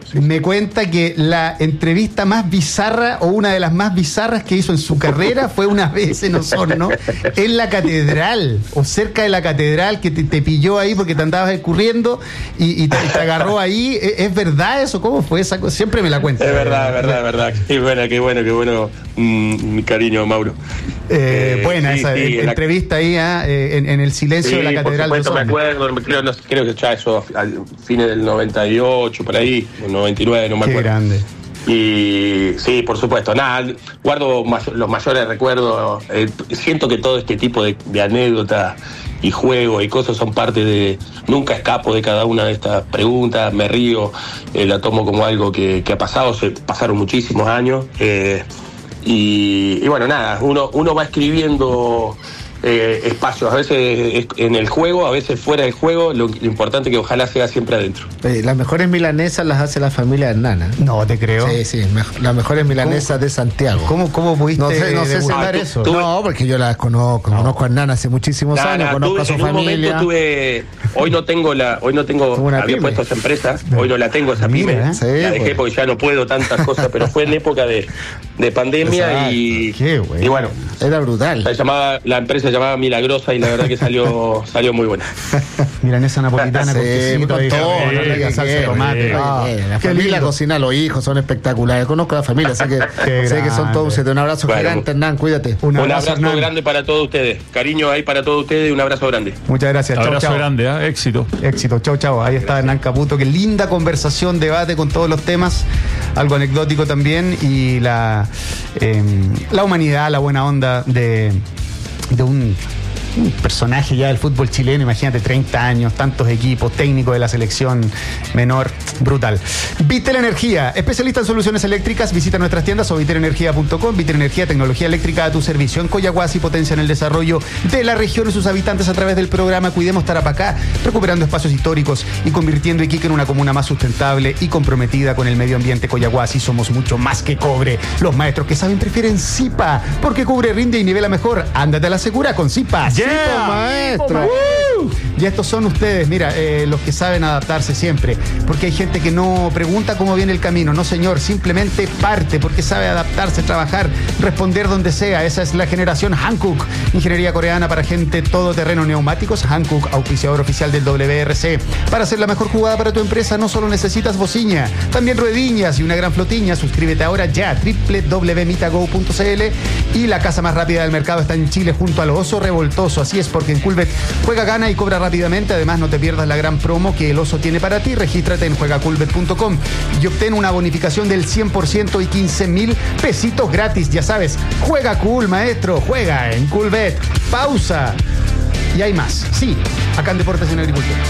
Sí. Me cuenta que la entrevista más bizarra, o una de las más bizarras que hizo en su carrera, fue una vez en Osorno, en la catedral, o cerca de la catedral, que te pilló ahí porque te andabas escurriendo y te agarró ahí. ¿Es verdad eso? ¿Cómo fue esa cosa? Siempre me la cuenta. Es verdad. Qué bueno. Mi cariño, Mauro. Buena esa entrevista ahí en el silencio de la catedral de Osorno. Me acuerdo, creo que ya eso al fines del 98, por ahí, 99, no me acuerdo. Qué grande. Y sí, por supuesto, guardo los mayores recuerdos. Siento que todo este tipo de anécdotas y juegos y cosas son parte de... Nunca escapo de cada una de estas preguntas, me río, la tomo como algo que ha pasado, pasaron muchísimos años. Y bueno, uno va escribiendo espacios, a veces en el juego, a veces fuera del juego. Lo importante es que ojalá sea siempre adentro. Las mejores milanesas las hace la familia Hernana. No te creo. Sí, las mejores milanesas de Santiago. ¿Cómo pudiste no sé debutar eso? No, porque yo las conozco a Hernana hace muchísimos años, conozco a su familia. Hoy no tengo, había puesto esa empresa, hoy no la tengo esa pyme. La dejé porque ya no puedo tantas cosas, pero fue en época de pandemia. Y bueno, era brutal. La empresa se llamaba Milagrosa y la verdad que salió muy buena. Milanesa napolitana con quesito, con todo, salsa de tomate. La familia cocina a los hijos, son espectaculares. Conozco a la familia, sé que son todos ustedes. Un abrazo gigante, Hernán, cuídate. Un abrazo grande para todos ustedes. Cariño ahí para todos ustedes y un abrazo grande. Muchas gracias. Abrazo grande, éxito. Chau. Ahí está Hernán Caputo. Qué linda conversación, debate con todos los temas. Algo anecdótico también. Y la humanidad, la buena onda de un personaje ya del fútbol chileno. Imagínate, 30 años, tantos equipos, técnico de la selección menor, brutal. Vitel Energía, especialista en soluciones eléctricas. Visita nuestras tiendas o vitelenergia.com. Vitel Energía, tecnología eléctrica a tu servicio. En Coyahuasi potencia en el desarrollo de la región y sus habitantes a través del programa Cuidemos Tarapacá, recuperando espacios históricos y convirtiendo Iquique en una comuna más sustentable y comprometida con el medio ambiente. Coyahuasi, somos mucho más que cobre. Los maestros que saben prefieren Zipa, porque cubre, rinde y nivela mejor. Ándate a la segura con Zipa. Yeah, maestro. Y estos son ustedes, mira, los que saben adaptarse siempre, porque hay gente que no pregunta cómo viene el camino. No, señor, simplemente parte, porque sabe adaptarse, trabajar, responder donde sea. Esa es la generación Hankook, ingeniería coreana para gente todoterreno, neumáticos. Hankook, auspiciador oficial del WRC. Para hacer la mejor jugada para tu empresa no solo necesitas bociña, también ruediñas y una gran flotiña. Suscríbete ahora ya, www.mitago.cl. Y la casa más rápida del mercado está en Chile, junto al Oso Revoltoso. Así es, porque en Culbet juega, gana y cobra rápidamente. Además, no te pierdas la gran promo que el Oso tiene para ti. Regístrate en juegaculbet.com y obtén una bonificación del 100% y 15,000 pesitos gratis. Ya sabes, juega cool, maestro, juega en Culbet. Pausa. Y hay más. Sí, acá en Deportes en Agricultura.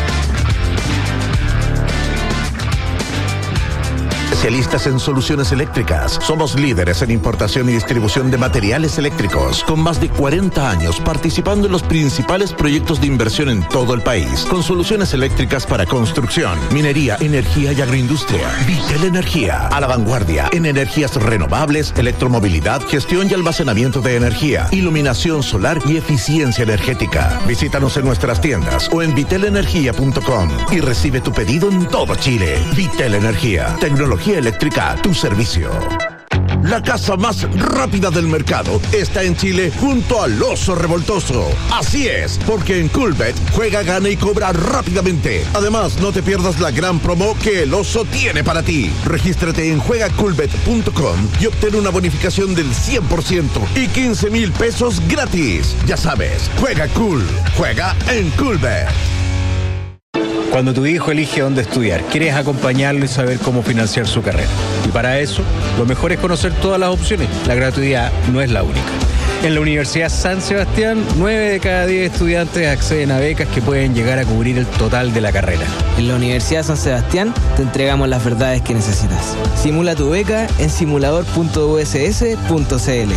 Especialistas en soluciones eléctricas. Somos líderes en importación y distribución de materiales eléctricos, con más de 40 años participando en los principales proyectos de inversión en todo el país, con soluciones eléctricas para construcción, minería, energía y agroindustria. Vitel Energía, a la vanguardia en energías renovables, electromovilidad, gestión y almacenamiento de energía, iluminación solar y eficiencia energética. Visítanos en nuestras tiendas o en vitelenergia.com y recibe tu pedido en todo Chile. Vitel Energía, tecnología eléctrica a tu servicio. La casa más rápida del mercado está en Chile junto al Oso Revoltoso. Así es, porque en Culbet juega, gana y cobra rápidamente. Además, no te pierdas la gran promo que el Oso tiene para ti. Regístrate en juegaculbet.com y obtén una bonificación del 100% y 15,000 pesos gratis. Ya sabes, juega cool, juega en Culbet. Cuando tu hijo elige dónde estudiar, quieres acompañarlo y saber cómo financiar su carrera. Y para eso, lo mejor es conocer todas las opciones. La gratuidad no es la única. En la Universidad San Sebastián, 9 de cada 10 estudiantes acceden a becas que pueden llegar a cubrir el total de la carrera. En la Universidad San Sebastián te entregamos las verdades que necesitas. Simula tu beca en simulador.uss.cl.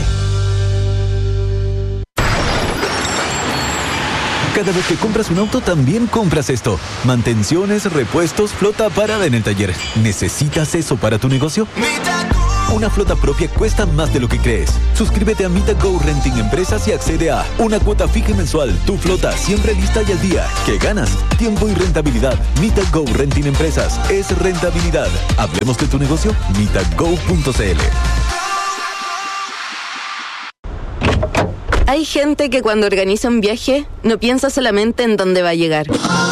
Cada vez que compras un auto, también compras esto. Mantenciones, repuestos, flota parada en el taller. ¿Necesitas eso para tu negocio? Una flota propia cuesta más de lo que crees. Suscríbete a Mita Go Renting Empresas y accede a una cuota fija mensual. Tu flota siempre lista y al día. ¿Qué ganas? Tiempo y rentabilidad. Mita Go Renting Empresas es rentabilidad. Hablemos de tu negocio. MitaGo.cl. Hay gente que cuando organiza un viaje no piensa solamente en dónde va a llegar.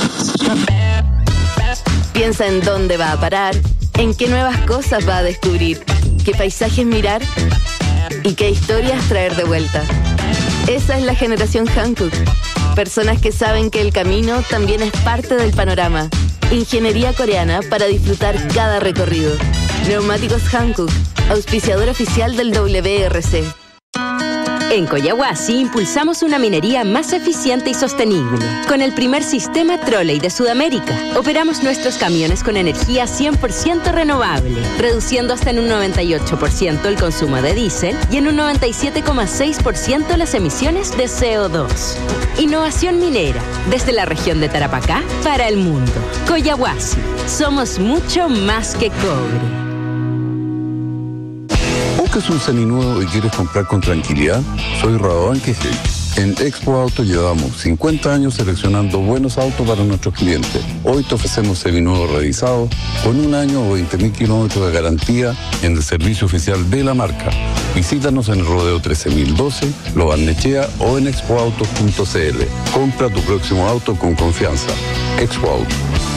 Piensa en dónde va a parar, en qué nuevas cosas va a descubrir, qué paisajes mirar y qué historias traer de vuelta. Esa es la generación Hankook. Personas que saben que el camino también es parte del panorama. Ingeniería coreana para disfrutar cada recorrido. Neumáticos Hankook, auspiciador oficial del WRC. En Coyahuasi impulsamos una minería más eficiente y sostenible. Con el primer sistema trolley de Sudamérica, operamos nuestros camiones con energía 100% renovable, reduciendo hasta en un 98% el consumo de diésel y en un 97,6% las emisiones de CO2. Innovación minera, desde la región de Tarapacá para el mundo. Coyahuasi, somos mucho más que cobre. ¿Buscas un seminuevo y quieres comprar con tranquilidad? Soy Radovan Quejel. En Expo Auto llevamos 50 años seleccionando buenos autos para nuestros clientes. Hoy te ofrecemos seminuevos revisados con 1 año o 20.000 kilómetros de garantía en el servicio oficial de la marca. Visítanos en el Rodeo 13012, Lo Barnechea o en expoautos.cl. Compra tu próximo auto con confianza. Expo Auto.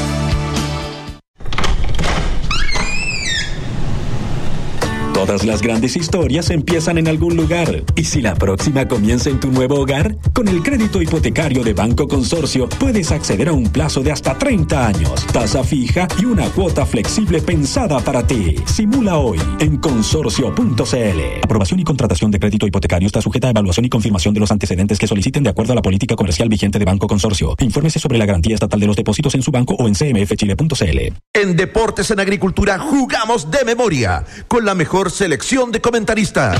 Todas las grandes historias empiezan en algún lugar. ¿Y si la próxima comienza en tu nuevo hogar? Con el crédito hipotecario de Banco Consorcio puedes acceder a un plazo de hasta 30 años, tasa fija y una cuota flexible pensada para ti. Simula hoy en consorcio.cl. Aprobación y contratación de crédito hipotecario está sujeta a evaluación y confirmación de los antecedentes que soliciten de acuerdo a la política comercial vigente de Banco Consorcio. Infórmese sobre la garantía estatal de los depósitos en su banco o en cmfchile.cl. En Deportes en Agricultura jugamos de memoria con la mejor selección de comentaristas.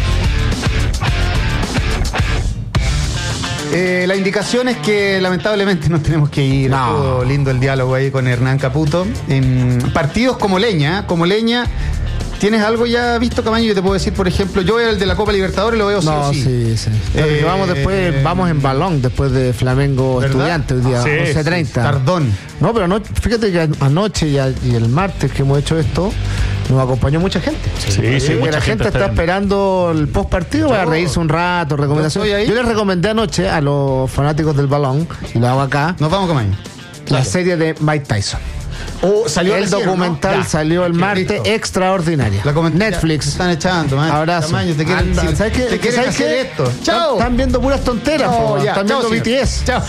La indicación es que lamentablemente nos tenemos que ir. Estuvo lindo el diálogo ahí con Hernán Caputo. En partidos como Leña, ¿tienes algo ya visto, Camaño? Yo te puedo decir, por ejemplo, yo veo el de la Copa Libertadores, lo veo sí. Vamos en balón después de Flamengo Estudiantes hoy día, 11:30. Tardón. No, pero fíjate que anoche y el martes que hemos hecho esto, nos acompañó mucha gente. La gente está esperando el post partido para reírse un rato, recomendación. Yo les recomendé anoche a los fanáticos del balón, y lo hago acá. Nos vamos, Camaño. La serie de Mike Tyson. Salió el documental, ¿no? Salió el martes, extraordinaria. Netflix. Están echando, man. Abrazo. Tamaño, te quieren ¿sabes qué? ¿Te quieren hacer esto? Chao. Están viendo puras tonteras, están viendo BTS. Chao.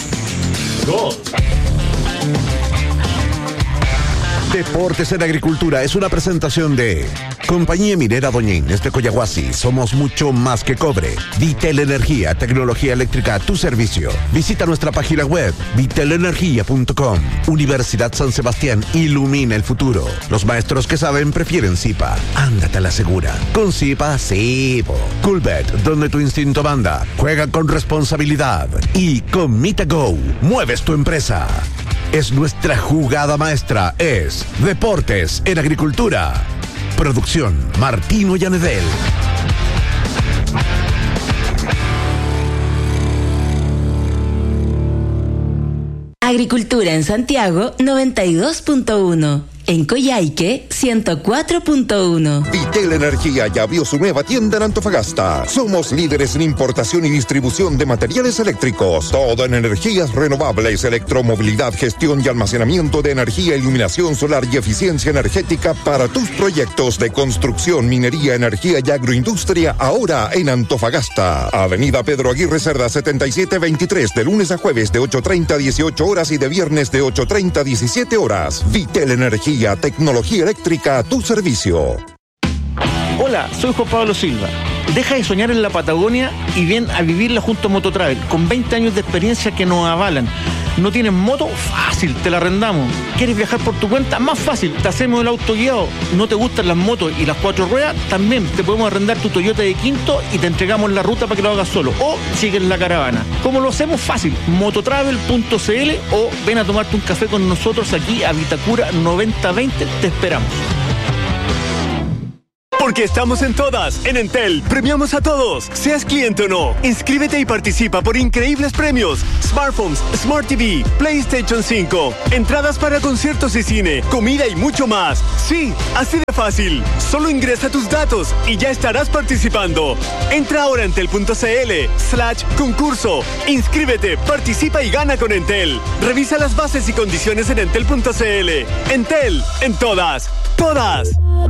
Deportes en Agricultura es una presentación de Compañía Minera Doña Inés de Coyahuasi. Somos mucho más que cobre. Vitel Energía, tecnología eléctrica a tu servicio. Visita nuestra página web vitelenergia.com. Universidad San Sebastián, ilumina el futuro. Los maestros que saben prefieren Zipa. Ándate a la segura. Con Zipa, sí. Coolbet, donde tu instinto manda. Juega con responsabilidad. Y con MitaGo, mueves tu empresa. Es nuestra jugada maestra, es Deportes en Agricultura. Producción, Martino Yanedel. Agricultura en Santiago, 92.1. En Coyhaique, 104.1. Vitel Energía ya abrió su nueva tienda en Antofagasta. Somos líderes en importación y distribución de materiales eléctricos. Todo en energías renovables, electromovilidad, gestión y almacenamiento de energía, iluminación solar y eficiencia energética para tus proyectos de construcción, minería, energía y agroindustria. Ahora en Antofagasta. Avenida Pedro Aguirre Cerda, 7723. De lunes a jueves de 8:30 a 18 horas y de viernes de 8:30 a 17 horas. Vitel Energía. Tecnología eléctrica a tu servicio. Hola, soy Juan Pablo Silva. Deja de soñar en la Patagonia y ven a vivirla junto a Mototravel, con 20 años de experiencia que nos avalan. ¿No tienes moto? Fácil, te la arrendamos. ¿Quieres viajar por tu cuenta? Más fácil, te hacemos el auto guiado. ¿No te gustan las motos y las 4 ruedas? También te podemos arrendar tu Toyota de quinto y te entregamos la ruta para que lo hagas solo. O sigues la caravana. ¿Cómo lo hacemos? Fácil, mototravel.cl o ven a tomarte un café con nosotros aquí a Vitacura 9020. Te esperamos. Porque estamos en todas. En Entel, premiamos a todos, seas cliente o no. Inscríbete y participa por increíbles premios. Smartphones, Smart TV, PlayStation 5, entradas para conciertos y cine, comida y mucho más. Sí, así de fácil. Solo ingresa tus datos y ya estarás participando. Entra ahora a entel.cl/concurso. Inscríbete, participa y gana con Entel. Revisa las bases y condiciones en entel.cl. Entel, en todas. ¡Todas!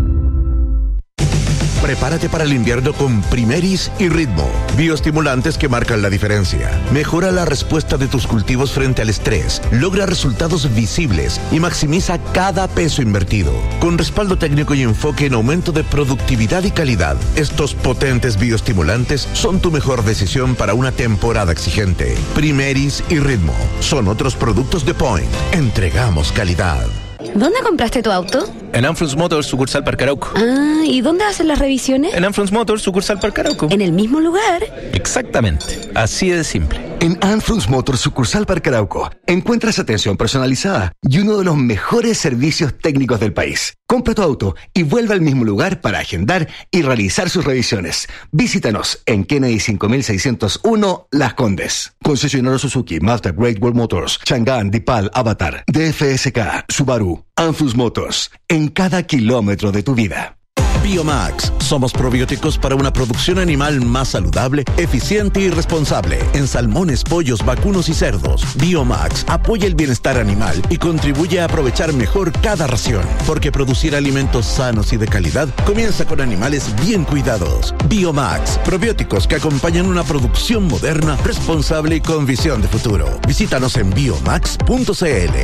Prepárate para el invierno con Primeris y Ritmo, bioestimulantes que marcan la diferencia. Mejora la respuesta de tus cultivos frente al estrés, logra resultados visibles y maximiza cada peso invertido. Con respaldo técnico y enfoque en aumento de productividad y calidad, estos potentes bioestimulantes son tu mejor decisión para una temporada exigente. Primeris y Ritmo son otros productos de Point. Entregamos calidad. ¿Dónde compraste tu auto? En Anfrons Motors, sucursal Parque Arauco. Ah, ¿y dónde hacen las revisiones? En Anfrons Motors, sucursal Parque Arauco. ¿En el mismo lugar? Exactamente, así de simple. En Anfrons Motors, sucursal Parque Arauco, encuentras atención personalizada y uno de los mejores servicios técnicos del país. Compra tu auto y vuelve al mismo lugar para agendar y realizar sus revisiones. Visítanos en Kennedy 5601 Las Condes. Concesionario Suzuki, Mazda, Great Wall Motors, Chang'an, Dipal, Avatar, DFSK, Subaru, Anfrons Motors, en cada kilómetro de tu vida. Biomax. Somos probióticos para una producción animal más saludable, eficiente y responsable. En salmones, pollos, vacunos y cerdos. Biomax apoya el bienestar animal y contribuye a aprovechar mejor cada ración. Porque producir alimentos sanos y de calidad comienza con animales bien cuidados. Biomax. Probióticos que acompañan una producción moderna, responsable y con visión de futuro. Visítanos en biomax.cl.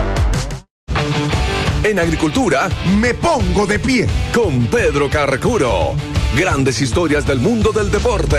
En agricultura, me pongo de pie con Pedro Carcuro. Grandes historias del mundo del deporte.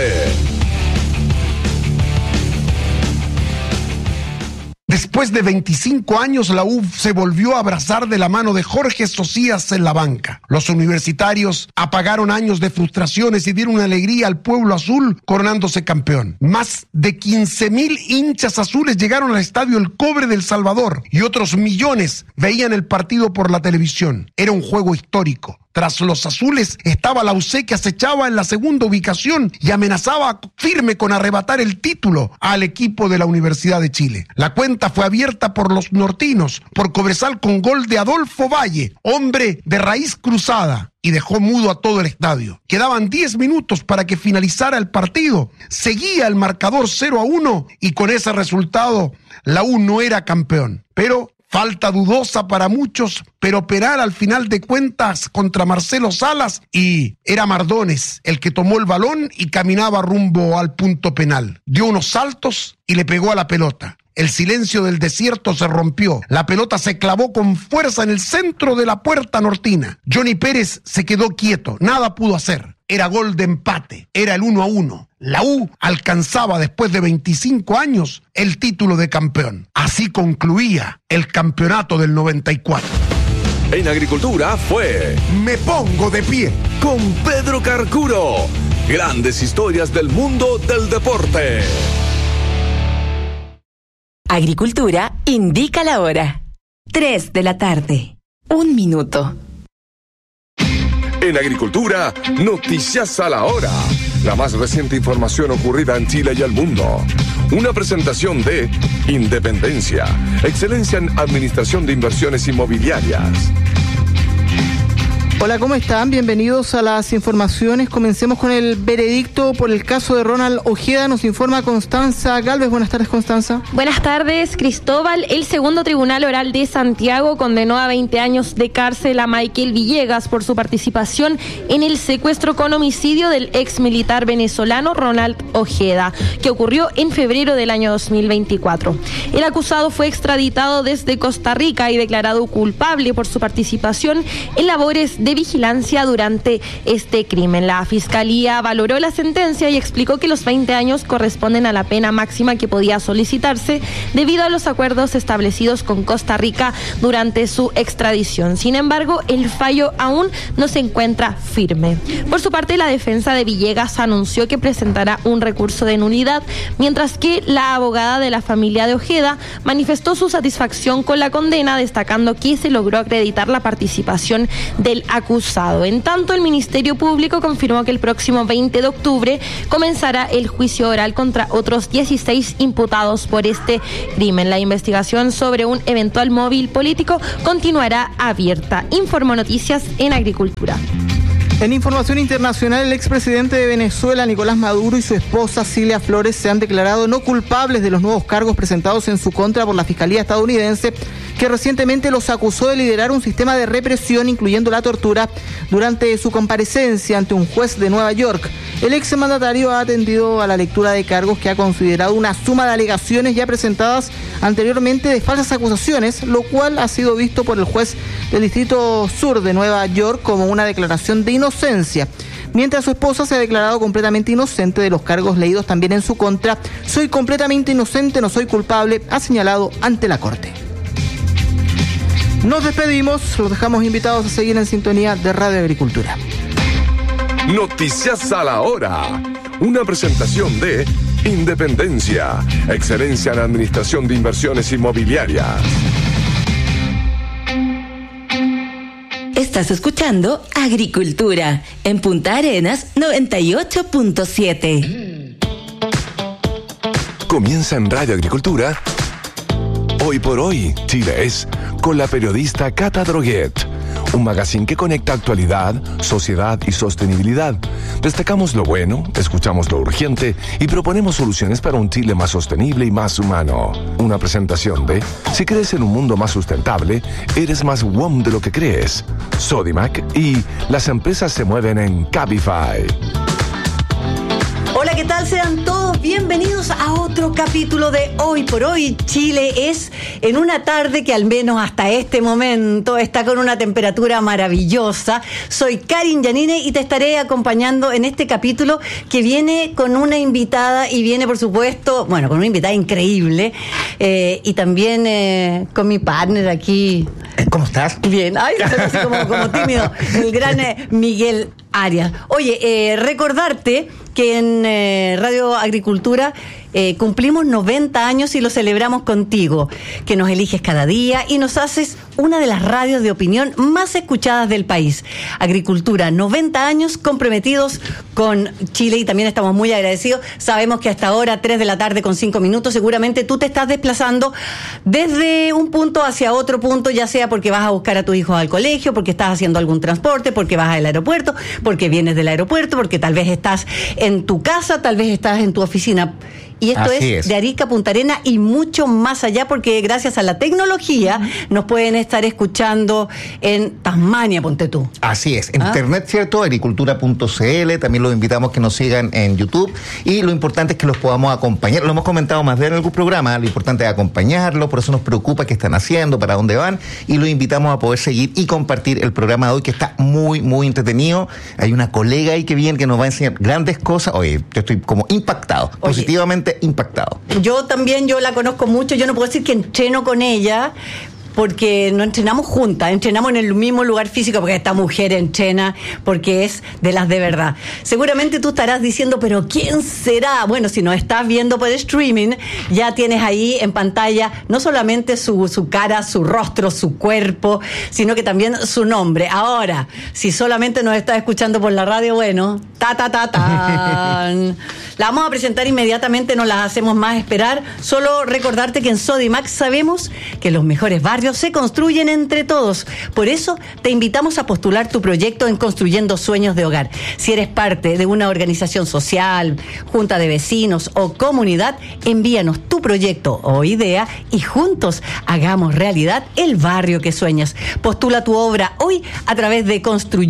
Después de 25 años, la U se volvió a abrazar de la mano de Jorge Socias en la banca. Los universitarios apagaron años de frustraciones y dieron alegría al pueblo azul coronándose campeón. Más de 15,000 hinchas azules llegaron al estadio El Cobre del Salvador y otros millones veían el partido por la televisión. Era un juego histórico. Tras los azules estaba la UC, que acechaba en la segunda ubicación y amenazaba firme con arrebatar el título al equipo de la Universidad de Chile. La cuenta fue abierta por los nortinos, por Cobresal, con gol de Adolfo Valle, hombre de raíz cruzada, y dejó mudo a todo el estadio. Quedaban 10 minutos para que finalizara el partido. Seguía el marcador 0-1 y con ese resultado la U no era campeón. Pero falta dudosa para muchos, pero penal al final de cuentas contra Marcelo Salas, y era Mardones el que tomó el balón y caminaba rumbo al punto penal. Dio unos saltos y le pegó a la pelota. El silencio del desierto se rompió. La pelota se clavó con fuerza en el centro de la puerta nortina. Johnny Pérez se quedó quieto, nada pudo hacer. Era gol de empate, era el 1-1. La U alcanzaba después de 25 años el título de campeón. Así concluía el campeonato del 94. En agricultura fue Me Pongo de Pie con Pedro Carcuro. Grandes historias del mundo del deporte. Agricultura indica la hora. 3 de la tarde. 1 minuto. En agricultura, noticias a la hora. La más reciente información ocurrida en Chile y el mundo. Una presentación de Independencia, excelencia en administración de inversiones inmobiliarias. Hola, ¿cómo están? Bienvenidos a las informaciones. Comencemos con el veredicto por el caso de Ronald Ojeda. Nos informa Constanza Galvez. Buenas tardes, Constanza. Buenas tardes, Cristóbal. El segundo tribunal oral de Santiago condenó a 20 años de cárcel a Michael Villegas por su participación en el secuestro con homicidio del ex militar venezolano Ronald Ojeda, que ocurrió en febrero del año 2024. El acusado fue extraditado desde Costa Rica y declarado culpable por su participación en labores de vigilancia durante este crimen. La Fiscalía valoró la sentencia y explicó que los 20 años corresponden a la pena máxima que podía solicitarse debido a los acuerdos establecidos con Costa Rica durante su extradición. Sin embargo, el fallo aún no se encuentra firme. Por su parte, la defensa de Villegas anunció que presentará un recurso de nulidad, mientras que la abogada de la familia de Ojeda manifestó su satisfacción con la condena, destacando que se logró acreditar la participación del acusado. En tanto, el Ministerio Público confirmó que el próximo 20 de octubre comenzará el juicio oral contra otros 16 imputados por este crimen. La investigación sobre un eventual móvil político continuará abierta, informó Noticias en Agricultura. En información internacional, el expresidente de Venezuela, Nicolás Maduro, y su esposa, Cilia Flores, se han declarado no culpables de los nuevos cargos presentados en su contra por la Fiscalía estadounidense, que recientemente los acusó de liderar un sistema de represión, incluyendo la tortura, durante su comparecencia ante un juez de Nueva York. El exmandatario ha atendido a la lectura de cargos que ha considerado una suma de alegaciones ya presentadas anteriormente de falsas acusaciones, lo cual ha sido visto por el juez del Distrito Sur de Nueva York como una declaración de inocencia. Mientras su esposa se ha declarado completamente inocente de los cargos leídos también en su contra. Soy completamente inocente, no soy culpable, ha señalado ante la Corte. Nos despedimos, los dejamos invitados a seguir en sintonía de Radio Agricultura. Noticias a la hora. Una presentación de Independencia, excelencia en administración de inversiones inmobiliarias. Estás escuchando Agricultura en Punta Arenas 98.7. Comienza en Radio Agricultura. Hoy por hoy, Chile es, con la periodista Cata Droguet. Un magazine que conecta actualidad, sociedad y sostenibilidad. Destacamos lo bueno, escuchamos lo urgente y proponemos soluciones para un Chile más sostenible y más humano. Una presentación de, si crees en un mundo más sustentable, eres más WOM de lo que crees. Sodimac y las empresas se mueven en Cabify. Hola, ¿qué tal? Sean todos bienvenidos a otro capítulo de Hoy por Hoy. Chile es en una tarde que al menos hasta este momento está con una temperatura maravillosa. Soy Karin Yanine y te estaré acompañando en este capítulo que viene con una invitada y viene, por supuesto, bueno, con una invitada increíble y también con mi partner aquí. ¿Cómo estás? Bien, ay, así como tímido, el gran Miguel Arias. Oye, recordarte que en Radio Agricultura cumplimos 90 años y lo celebramos contigo, que nos eliges cada día y nos haces una de las radios de opinión más escuchadas del país. Agricultura, 90 años comprometidos con Chile y también estamos muy agradecidos. Sabemos que hasta ahora, 3 de la tarde con 5 minutos, seguramente tú te estás desplazando desde un punto hacia otro punto, ya sea porque vas a buscar a tu hijo al colegio, porque estás haciendo algún transporte, porque vas al aeropuerto, porque vienes del aeropuerto, porque tal vez estás en tu casa, tal vez estás en tu oficina. Y esto es de Arica a Punta Arenas y mucho más allá, porque gracias a la tecnología nos pueden estar escuchando en Tasmania, ponte tú. Así es, en internet, ¿cierto? Agricultura.cl, también los invitamos que nos sigan en YouTube y lo importante es que los podamos acompañar. Lo hemos comentado más de en algún programa, lo importante es acompañarlos, por eso nos preocupa qué están haciendo, para dónde van y los invitamos a poder seguir y compartir el programa de hoy que está muy, muy entretenido. Hay una colega ahí que viene que nos va a enseñar grandes cosas. Oye, yo estoy como impactado, positivamente impactado. Yo también, yo la conozco mucho, yo no puedo decir que entreno con ella, porque no entrenamos juntas, entrenamos en el mismo lugar físico, porque esta mujer entrena, porque es de las de verdad. Seguramente tú estarás diciendo, pero ¿quién será? Bueno, si nos estás viendo por streaming, ya tienes ahí en pantalla no solamente su cara, su rostro, su cuerpo, sino que también su nombre. Ahora, si solamente nos estás escuchando por la radio, bueno, la vamos a presentar inmediatamente, no las hacemos más esperar. Solo recordarte que en Sodimac sabemos que los mejores barrios se construyen entre todos. Por eso te invitamos a postular tu proyecto en Construyendo Sueños de Hogar. Si eres parte de una organización social, junta de vecinos o comunidad, envíanos tu proyecto o idea y juntos hagamos realidad el barrio que sueñas. Postula tu obra hoy a través de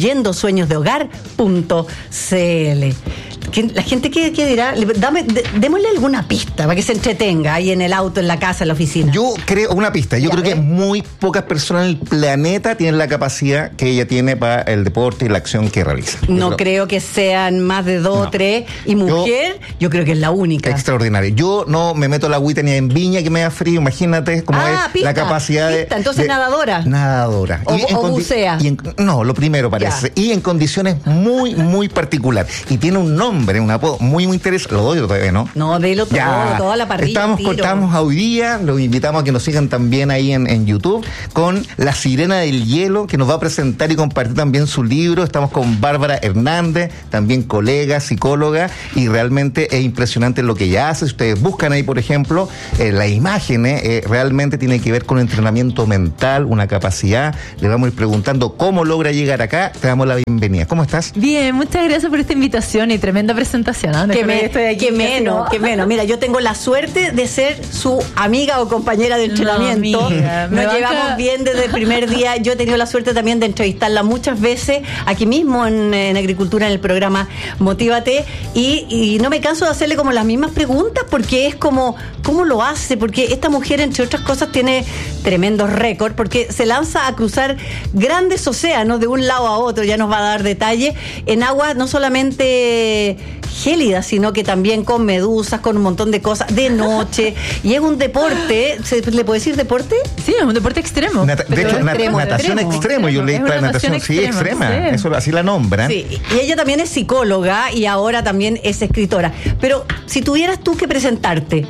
construyendosueñosdehogar.cl. La gente, ¿qué dirá? Démosle alguna pista para que se entretenga ahí en el auto, en la casa, en la oficina. Yo creo, una pista, yo creo que muy pocas personas en el planeta tienen la capacidad que ella tiene para el deporte y la acción que realiza. No creo que sean más de 2 o 3. Y mujer, yo creo que es la única. Extraordinaria. Yo no me meto la agüita ni en Viña que me da frío, imagínate cómo es pista, la capacidad de... Entonces nadadora. Nadadora. O bucea. No, lo primero parece. Ya. Y en condiciones muy, muy particulares. Y tiene un nombre nombre, un apodo muy interesante. Lo doy todavía, ¿no? No, delo todo, toda la parrilla. Estamos hoy día, los invitamos a que nos sigan también ahí en YouTube, con La Sirena del Hielo, que nos va a presentar y compartir también su libro. Estamos con Bárbara Hernández, también colega, psicóloga, y realmente es impresionante lo que ella hace. Si ustedes buscan ahí, por ejemplo, las imágenes, realmente tiene que ver con entrenamiento mental, una capacidad. Le vamos a ir preguntando cómo logra llegar acá. Te damos la bienvenida. ¿Cómo estás? Bien, muchas gracias por esta invitación y tremenda presentación. ¿No? Qué menos. Mira, yo tengo la suerte de ser su amiga o compañera de entrenamiento. Nos llevamos bien desde el primer día. Yo he tenido la suerte también de entrevistarla muchas veces aquí mismo en Agricultura, en el programa Motívate, y no me canso de hacerle como las mismas preguntas, porque es como, ¿cómo lo hace? Porque esta mujer, entre otras cosas, tiene tremendos récords, porque se lanza a cruzar grandes océanos de un lado a otro, ya nos va a dar detalles, en aguas no solamente gélidas, sino que también con medusas, con un montón de cosas, de noche, y es un deporte, ¿se le puede decir deporte? Sí, es un deporte extremo. De hecho, natación extremo, yo leí la natación extrema, sí. Eso así la nombran. Sí, y ella también es psicóloga y ahora también es escritora. Pero si tuvieras tú que presentarte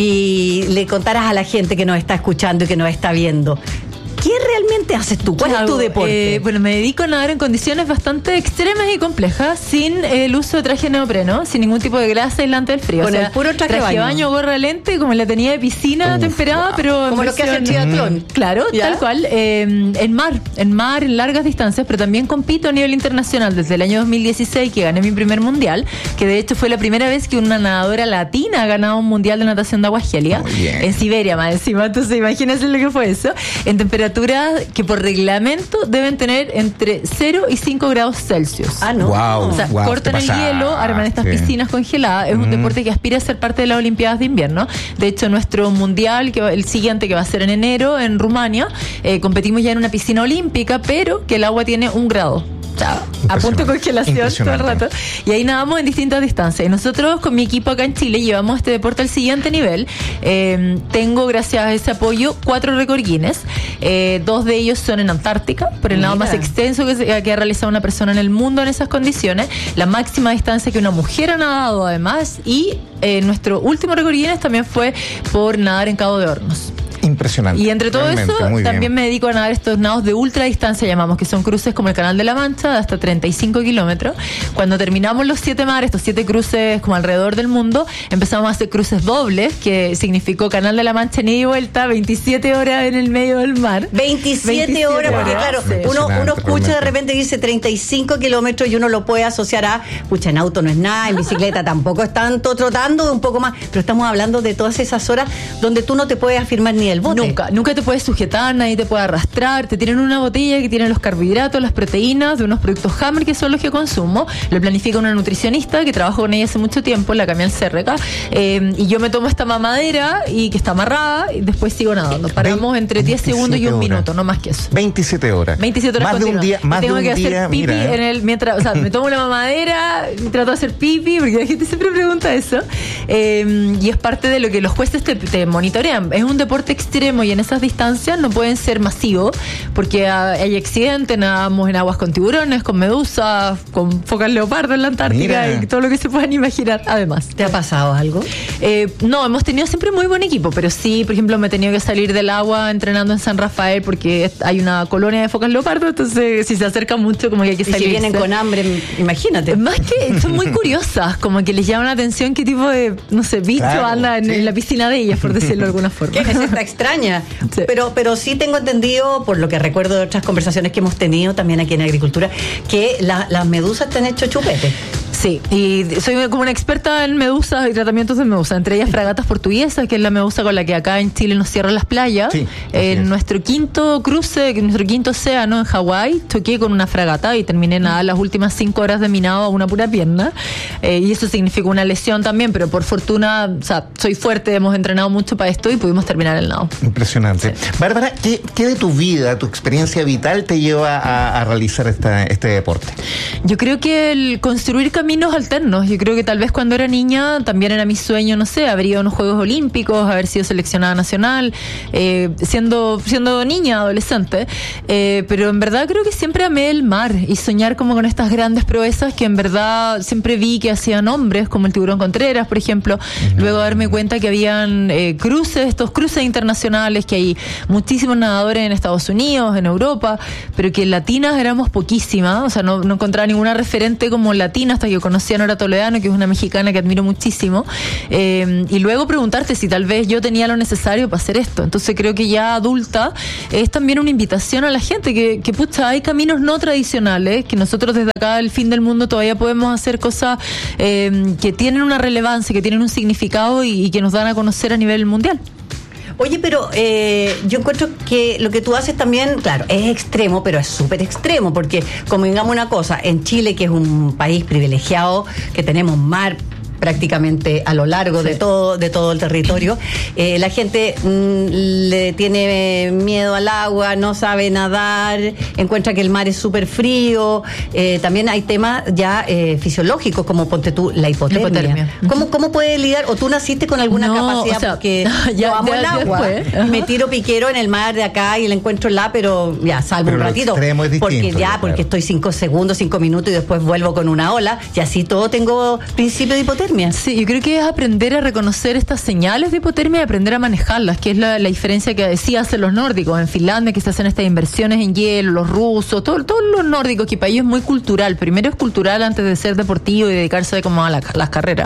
y le contaras a la gente que nos está escuchando y que nos está viendo, ¿qué realmente haces tú? ¿Cuál es tu deporte? Bueno, me dedico a nadar en condiciones bastante extremas y complejas, sin el uso de traje neopreno, sin ningún tipo de grasa aislante del frío. Con el puro traje de baño, gorra lente, como la tenía de piscina temperada, pero como lo que hace el triatlón. Claro, ¿ya? Tal cual. En mar, en largas distancias, pero también compito a nivel internacional desde el año 2016, que gané mi primer mundial, que de hecho fue la primera vez que una nadadora latina ha ganado un mundial de natación de agua gélidas, en Siberia más encima. Entonces imagínense lo que fue eso, en temperaturas que por reglamento deben tener entre 0 y 5 grados Celsius. No. Wow, o sea, cortan el hielo, arman estas piscinas congeladas. Es un deporte que aspira a ser parte de las Olimpiadas de invierno. De hecho, nuestro mundial, el siguiente, que va a ser en enero en Rumania, competimos ya en una piscina olímpica, pero que el agua tiene 1 grado. A punto de congelación todo el rato. Y ahí nadamos en distintas distancias. Y nosotros con mi equipo acá en Chile llevamos este deporte al siguiente nivel. Tengo, gracias a ese apoyo, 4 récord Guinness. 2 de ellos son en Antártica, por el nado más extenso que ha realizado una persona en el mundo en esas condiciones. La máxima distancia que una mujer ha nadado, además. Y nuestro último récord Guinness también fue por nadar en Cabo de Hornos. Impresionante. Y entre todo eso, también me dedico a nadar estos nados de ultra distancia, llamamos, que son cruces como el Canal de la Mancha, de hasta 35 kilómetros. Cuando terminamos los 7 mares, estos 7 cruces como alrededor del mundo, empezamos a hacer cruces dobles, que significó Canal de la Mancha en ida y vuelta, 27 horas en el medio del mar. 27 horas, porque claro, uno escucha de repente, dice 35 kilómetros y uno lo puede asociar a, pucha, en auto no es nada, en bicicleta tampoco es tanto, trotando un poco más, pero estamos hablando de todas esas horas donde tú no te puedes afirmar ni el bote. Nunca te puedes sujetar, nadie te puede arrastrar. Te tienen una botella que tiene los carbohidratos, las proteínas de unos productos Hammer, que son los que consumo. Lo planifica una nutricionista que trabajo con ella hace mucho tiempo, la Camial Cérreca. Y yo me tomo esta mamadera y que está amarrada y después sigo nadando. Paramos entre 10 segundos y 1 minuto, no más que eso. 27 horas. 27 horas más continuas. De un día, más tengo de un que hacer día, pipi mientras, o sea, me tomo la mamadera y trato de hacer pipi, porque la gente siempre pregunta eso. Y es parte de lo que los jueces te monitorean. Es un deporte extremo y en esas distancias no pueden ser masivos, porque hay accidentes, nadamos en aguas con tiburones, con medusas, con focas leopardo en la Antártica y todo lo que se puedan imaginar. Además, ¿te ha pasado algo? No, hemos tenido siempre muy buen equipo, pero sí, por ejemplo, me he tenido que salir del agua entrenando en San Rafael porque hay una colonia de focas leopardo, entonces si se acercan mucho como que hay que salir. Y si vienen con hambre, imagínate. Más que son muy curiosas, como que les llama la atención qué tipo de, no sé, bicho anda en la piscina de ellas, por decirlo de alguna forma. ¿Qué es esta extraña? Sí. Pero sí tengo entendido, por lo que recuerdo de otras conversaciones que hemos tenido también aquí en Agricultura, que las medusas te han hecho chupete. Sí, y soy como una experta en medusas y tratamientos de medusas, entre ellas fragatas portuguesas, que es la medusa con la que acá en Chile nos cierran las playas. Sí, en nuestro quinto cruce, nuestro quinto océano en Hawái, choqué con una fragata y terminé nadar las últimas 5 horas de mi nado a una pura pierna. Y eso significó una lesión también, pero por fortuna, o sea, soy fuerte, hemos entrenado mucho para esto y pudimos terminar el nado. Impresionante. Sí. Bárbara, ¿qué de tu vida, tu experiencia vital te lleva a realizar este deporte? Yo creo que el construir caminos caminos alternos. Yo creo que tal vez cuando era niña también era mi sueño, no sé, haber ido a unos Juegos Olímpicos, haber sido seleccionada nacional, siendo niña, adolescente. Pero en verdad creo que siempre amé el mar y soñar como con estas grandes proezas que en verdad siempre vi que hacían hombres, como el Tiburón Contreras, por ejemplo. Luego darme cuenta que habían estos cruces internacionales, que hay muchísimos nadadores en Estados Unidos, en Europa, pero que latinas éramos poquísimas. O sea, no encontraba ninguna referente como latina hasta que conocí a Nora Toledano, que es una mexicana que admiro muchísimo. Y luego preguntarte si tal vez yo tenía lo necesario para hacer esto. Entonces creo que ya adulta es también una invitación a la gente que pucha, hay caminos no tradicionales, que nosotros desde acá del fin del mundo todavía podemos hacer cosas que tienen una relevancia, que tienen un significado y que nos dan a conocer a nivel mundial. Oye, pero yo encuentro que lo que tú haces también, claro, es extremo, pero es súper extremo, porque como digamos una cosa, en Chile, que es un país privilegiado, que tenemos mar prácticamente a lo largo de todo el territorio, la gente le tiene miedo al agua, no sabe nadar, encuentra que el mar es súper frío. También hay temas ya fisiológicos, como ponte tú la hipotermia. ¿Cómo puedes lidiar? ¿O tú naciste con alguna capacidad? O sea, porque yo amo el agua y me tiro piquero en el mar de acá y le encuentro pero ya salvo un ratito, porque estoy 5 segundos, 5 minutos y después vuelvo con una ola y así todo tengo principio de hipotermia. Sí, yo creo que es aprender a reconocer estas señales de hipotermia y aprender a manejarlas, que es la diferencia que hacen los nórdicos. En Finlandia, que se hacen estas inversiones en hielo, los rusos, todos los nórdicos, que país es muy cultural. Primero es cultural antes de ser deportivo y dedicarse como a las carreras.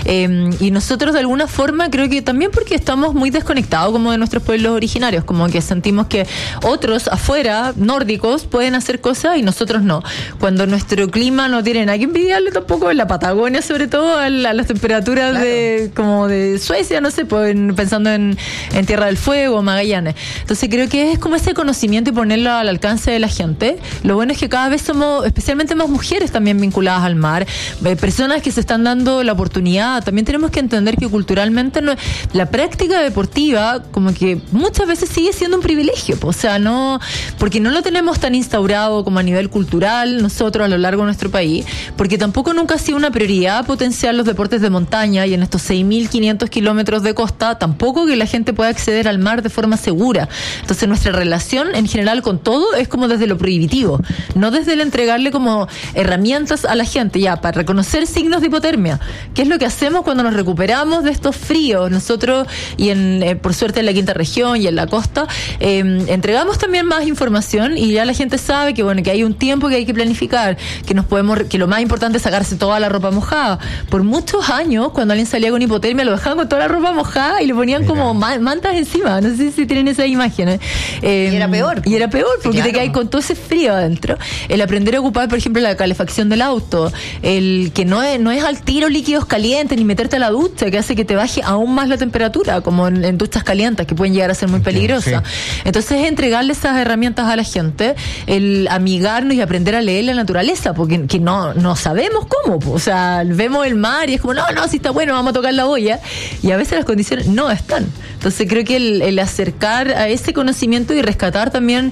Y nosotros de alguna forma creo que también porque estamos muy desconectados como de nuestros pueblos originarios, como que sentimos que otros afuera, nórdicos, pueden hacer cosas y nosotros no. Cuando nuestro clima no tiene nada que envidiarle tampoco, en la Patagonia sobre todo, a las temperaturas como de Suecia, no sé, pensando en Tierra del Fuego, Magallanes. Entonces creo que es como ese conocimiento y ponerlo al alcance de la gente. Lo bueno es que cada vez somos especialmente más mujeres también vinculadas al mar, personas que se están dando la oportunidad. También tenemos que entender que culturalmente la práctica deportiva como que muchas veces sigue siendo un privilegio, o sea, porque no lo tenemos tan instaurado como a nivel cultural nosotros a lo largo de nuestro país, porque tampoco nunca ha sido una prioridad potenciar los deportes de montaña, y en estos 6.500 kilómetros de costa tampoco que la gente pueda acceder al mar de forma segura. Entonces nuestra relación en general con todo es como desde lo prohibitivo, no desde el entregarle como herramientas a la gente ya para reconocer signos de hipotermia, que es lo que hacemos cuando nos recuperamos de estos fríos. Nosotros, y por suerte en la quinta región y en la costa, entregamos también más información y ya la gente sabe que que hay un tiempo que hay que planificar, que lo más importante es sacarse toda la ropa mojada. Por muchos años, cuando alguien salía con hipotermia, lo dejaban con toda la ropa mojada y le ponían como mantas encima. No sé si tienen esas imágenes. Y era peor. Porque te caes con todo ese frío adentro. El aprender a ocupar, por ejemplo, la calefacción del auto, el que no es al tiro líquidos calientes ni meterte a la ducha, que hace que te baje aún más la temperatura, como en duchas calientes, que pueden llegar a ser muy peligrosas. Sí. Entonces es entregarle esas herramientas a la gente, el amigarnos y aprender a leer la naturaleza, porque que no sabemos cómo. O sea, vemos el mar y es como, no, si está bueno, vamos a tocar la olla, y a veces las condiciones no están. Entonces creo que el acercar a ese conocimiento y rescatar también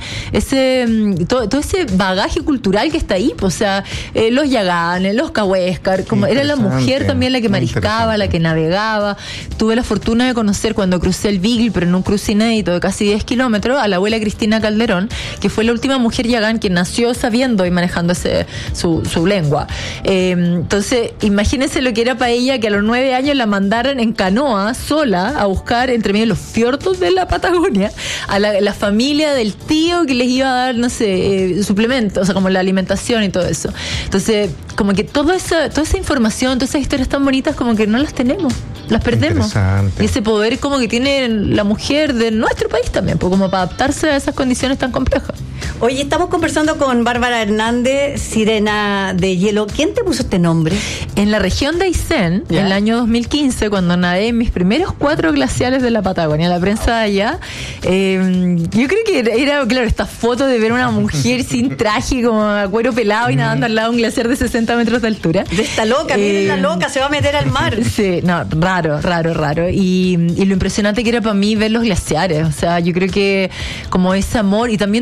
todo ese bagaje cultural que está ahí, o sea, los yaganes, los cahuéscar, como era la mujer también la que mariscaba, la que navegaba. Tuve la fortuna de conocer cuando crucé el Beagle, pero en un cruce inédito de casi 10 kilómetros, a la abuela Cristina Calderón, que fue la última mujer yagán que nació sabiendo y manejando su lengua. Entonces, imagínense lo que era para ella que a los 9 años la mandaran en canoa sola a buscar entre medio de los fiordos de la Patagonia a la familia del tío que les iba a dar, no sé, suplementos, o sea, como la alimentación y todo eso. Entonces, como que toda esa información, todas esas historias tan bonitas, como que no las tenemos, las perdemos. Y ese poder como que tiene la mujer de nuestro país también, pues, como para adaptarse a esas condiciones tan complejas. Oye, estamos conversando con Bárbara Hernández, Sirena de Hielo. ¿Quién te puso este nombre? En la región de Aysén, en el año 2015, cuando nadé en mis primeros 4 glaciares de la Patagonia, la prensa de allá, yo creo que era, claro, esta foto de ver una mujer sin traje, como a cuero pelado y nadando al lado de un glaciar de 60 metros de altura. De esta loca, miren la loca, se va a meter al mar. Sí, no, raro. Y lo impresionante que era para mí ver los glaciares. O sea, yo creo que como ese amor y también todo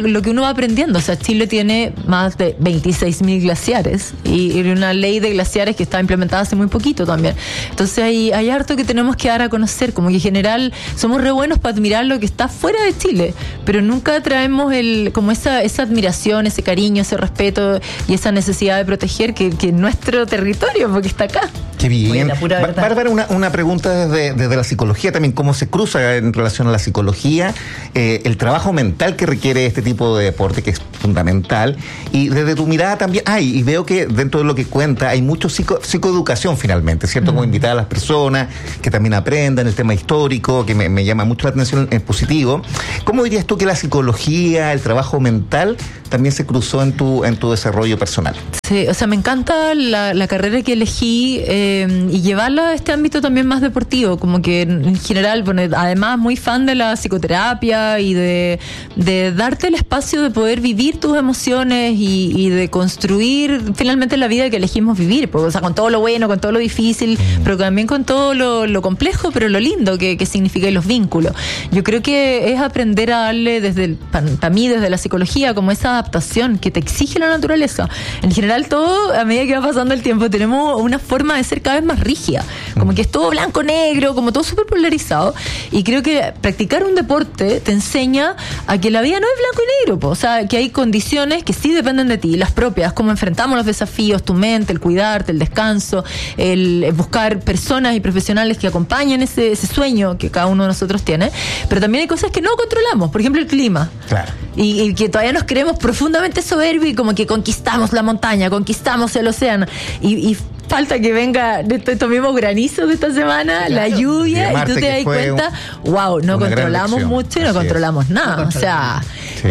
lo que uno va aprendiendo. O sea, Chile tiene más de 26.000 glaciares y una ley de glaciares que está implementada hace muy poquito también. Entonces hay harto que tenemos que dar a conocer, como que en general somos re buenos para admirar lo que está fuera de Chile, pero nunca traemos como esa admiración, ese cariño, ese respeto y esa necesidad de proteger que nuestro territorio, porque está acá. Qué bien. Bárbara, una pregunta desde la psicología también, ¿cómo se cruza en relación a la psicología el trabajo mental que requiere este tipo de deporte, que es fundamental? Y desde tu mirada también, y veo que dentro de lo que cuenta hay mucho psicoeducación finalmente, ¿cierto? Como invitar a las personas que también aprendan el tema histórico, que me llama mucho la atención en positivo. ¿Cómo dirías tú que la psicología, el trabajo mental también se cruzó en tu desarrollo personal? Sí, o sea, me encanta la carrera que elegí y llevarla a este ámbito también más deportivo, como que en general, bueno, además muy fan de la psicoterapia y de darte el espacio de poder vivir tus emociones y de construir finalmente la vida que elegimos vivir, pues, o sea, con todo lo bueno, con todo lo difícil, pero también con todo lo complejo, pero lo lindo que significa los vínculos. Yo creo que es aprender a darle para mí desde la psicología como esa adaptación que te exige la naturaleza. En general todo, a medida que va pasando el tiempo, tenemos una forma de ser cada vez más rígida, como que es todo blanco, negro, como todo súper polarizado, y creo que practicar un deporte te enseña a que la vida no es blanco y negro, o sea, que hay condiciones que sí dependen de ti, las propias, cómo enfrentamos los desafíos, tu mente, el cuidarte, el descanso, el buscar personas y profesionales que acompañen ese sueño que cada uno de nosotros tiene, pero también hay cosas que no controlamos, por ejemplo el clima. Claro. Y que todavía nos creemos profundamente soberbios y como que conquistamos la montaña, conquistamos el océano y falta que venga estos mismos granizos de esta semana, claro, la lluvia, y tú te das cuenta, no controlamos mucho y no controlamos nada. O sea,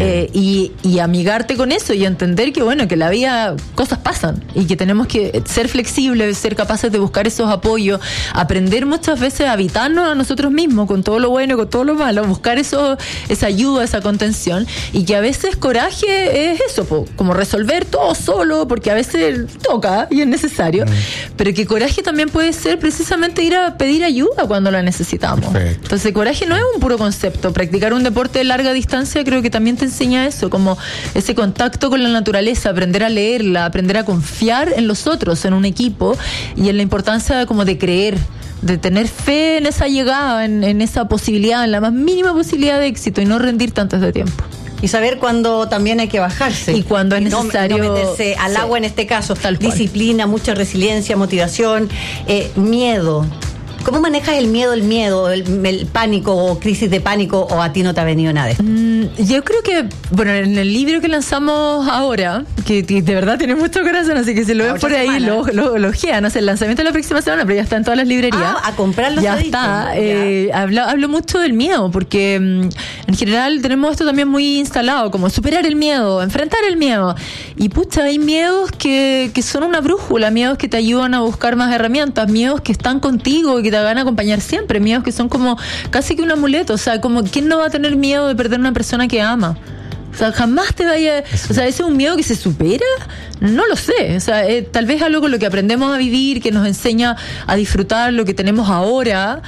y amigarte con eso y entender que, bueno, que la vida, cosas pasan y que tenemos que ser flexibles, ser capaces de buscar esos apoyos, aprender muchas veces a habitarnos a nosotros mismos, con todo lo bueno y con todo lo malo, buscar esa ayuda, esa contención, y que a veces coraje es eso, como resolver todo solo, porque a veces toca y es necesario. Pero que coraje también puede ser precisamente ir a pedir ayuda cuando la necesitamos. Perfecto. Entonces coraje no es un puro concepto. Practicar un deporte de larga distancia creo que también te enseña eso, como ese contacto con la naturaleza, aprender a leerla, aprender a confiar en los otros, en un equipo, y en la importancia como de creer, de tener fe en esa llegada, en esa posibilidad, en la más mínima posibilidad de éxito, y no rendirte antes de tiempo. Y saber cuándo también hay que bajarse. Y cuando es necesario. No meterse al agua en este caso. Disciplina, mucha resiliencia, motivación, miedo. ¿Cómo manejas el miedo, el pánico o crisis de pánico, o a ti no te ha venido nada de esto? Yo creo que, bueno, en el libro que lanzamos ahora, que de verdad tiene mucho corazón, así que si lo ven por ahí, lo ojean, el lanzamiento de la próxima semana, pero ya está en todas las librerías. A comprarlo. Ya está. Hablo mucho del miedo, porque en general tenemos esto también muy instalado, como superar el miedo, enfrentar el miedo. Y pucha, hay miedos que son una brújula, miedos que te ayudan a buscar más herramientas, miedos que están contigo y que te van a acompañar siempre, miedos que son como casi que un amuleto, o sea, como ¿quién no va a tener miedo de perder una persona que ama? O sea, jamás te vaya... O sea, ¿ese es un miedo que se supera? No lo sé. O sea, tal vez algo con lo que aprendemos a vivir, que nos enseña a disfrutar lo que tenemos ahora,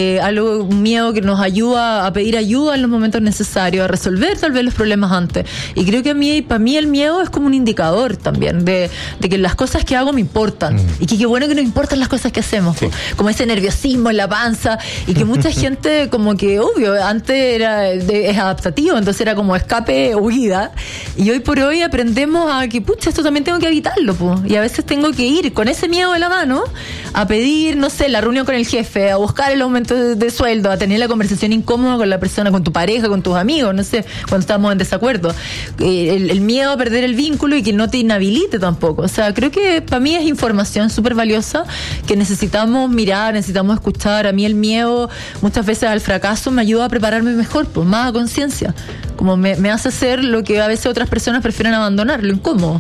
un miedo que nos ayuda a pedir ayuda en los momentos necesarios, a resolver tal vez los problemas antes. Y creo que para mí el miedo es como un indicador también de que las cosas que hago me importan. Y que qué bueno que nos importan las cosas que hacemos. Sí. Como ese nerviosismo en la panza, y que mucha gente como que, obvio, antes es adaptativo, entonces era como escape, huida, y hoy por hoy aprendemos a que, pucha, esto también tengo que evitarlo, y a veces tengo que ir con ese miedo de la mano a pedir, no sé, la reunión con el jefe, a buscar el aumento de sueldo, a tener la conversación incómoda con la persona, con tu pareja, con tus amigos, no sé, cuando estamos en desacuerdo, el miedo a perder el vínculo y que no te inhabilite tampoco. O sea, creo que para mí es información súper valiosa que necesitamos mirar, necesitamos escuchar. A mí el miedo muchas veces al fracaso me ayuda a prepararme mejor, más a conciencia, como me hace hacer lo que a veces otras personas prefieren abandonar, lo incómodo.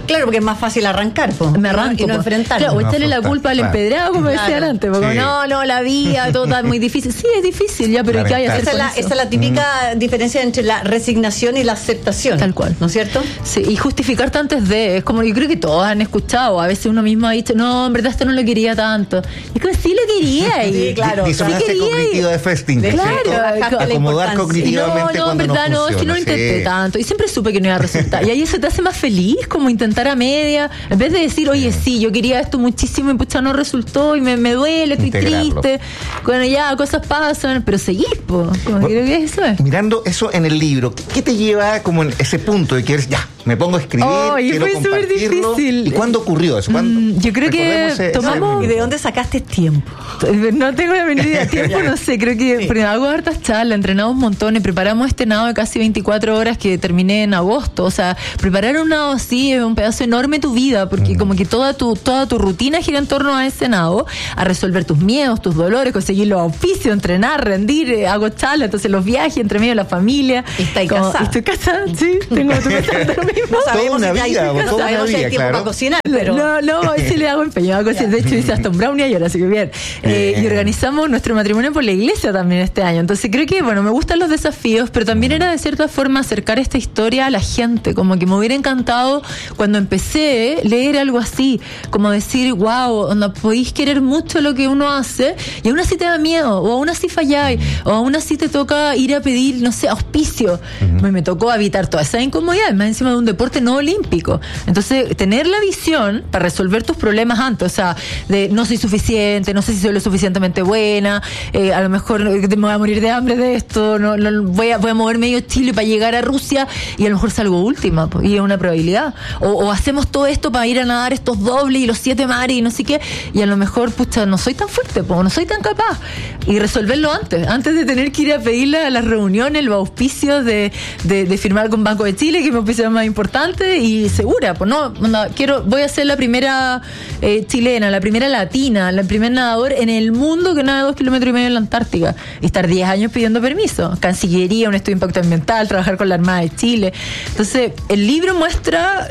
Claro, porque es más fácil arrancar, me arranco y no enfrentar. Claro, o echarle la culpa al empedrado, como decían antes, porque no, la vida, todo está muy difícil. Sí, es difícil, ya, pero ¿qué hay que hacer con eso? Esa es la típica diferencia entre la resignación y la aceptación. Tal cual. ¿No es cierto? Sí, y justificarte antes de, es como, yo creo que todos han escuchado, a veces uno mismo ha dicho, no, en verdad esto no lo quería tanto. Y es como, sí lo quería. Sí, claro. Disonancia cognitiva de Festinger. Claro. Acomodar cognitivamente no, en verdad no, es que no lo intenté tanto. Y siempre supe que no iba a resultar. Y ahí eso te hace más feliz, como intentar a media, en vez de decir, oye, sí, yo quería esto muchísimo y pucha, no resultó y me duele, estoy triste. Bueno, ya, cosas pasan, pero seguís, po. Creo que eso es. Mirando eso en el libro, ¿qué te lleva como en ese punto de que eres, ya, me pongo a escribir, quiero fue súper difícil. ¿Y cuándo ocurrió eso? Yo creo que tomamos... ¿Y de dónde sacaste tiempo? No tengo la menor idea de tiempo, no sé, creo que hago hartas charlas, entrenamos un montón y preparamos este nado de casi 24 horas que terminé en agosto. O sea, preparar un nado así es un pedazo enorme de tu vida, porque como que toda tu rutina gira en torno a ese nado, a resolver tus miedos, tus dolores, conseguir los auspicios, entrenar, rendir, hago charlas, entonces los viajes entre medio de la familia. ¿Estás casada? Estoy casada, sí, tengo tu casada. No sabemos toda una vida, claro. Para cocinar, pero... No, sí le hago empeño a cocinar. De hecho, hice hasta un brownie ayer, así que bien. Y organizamos nuestro matrimonio por la iglesia también este año. Entonces creo que, me gustan los desafíos, pero también era de cierta forma acercar esta historia a la gente. Como que me hubiera encantado cuando empecé leer algo así, como decir, wow, podéis querer mucho lo que uno hace y aún así te da miedo, o aún así falláis, o aún así te toca ir a pedir, no sé, auspicio. Me tocó evitar toda esa incomodidad, más encima de un deporte no olímpico. Entonces, tener la visión para resolver tus problemas antes, o sea, de no soy suficiente, no sé si soy lo suficientemente buena, a lo mejor me voy a morir de hambre de esto, voy a mover medio Chile para llegar a Rusia y a lo mejor salgo última, y es una probabilidad. O hacemos todo esto para ir a nadar estos dobles y los 7 mares y no sé qué, y a lo mejor, pucha, no soy tan fuerte, no soy tan capaz. Y resolverlo antes de tener que ir a pedirle a las reuniones, los auspicios de firmar con Banco de Chile, que me auspicio más importante y segura, voy a ser la primera chilena, la primera latina, la primera nadador en el mundo que nada 2,5 kilómetros en la Antártica, y estar 10 años pidiendo permiso, Cancillería, un estudio de impacto ambiental, trabajar con la Armada de Chile. Entonces el libro muestra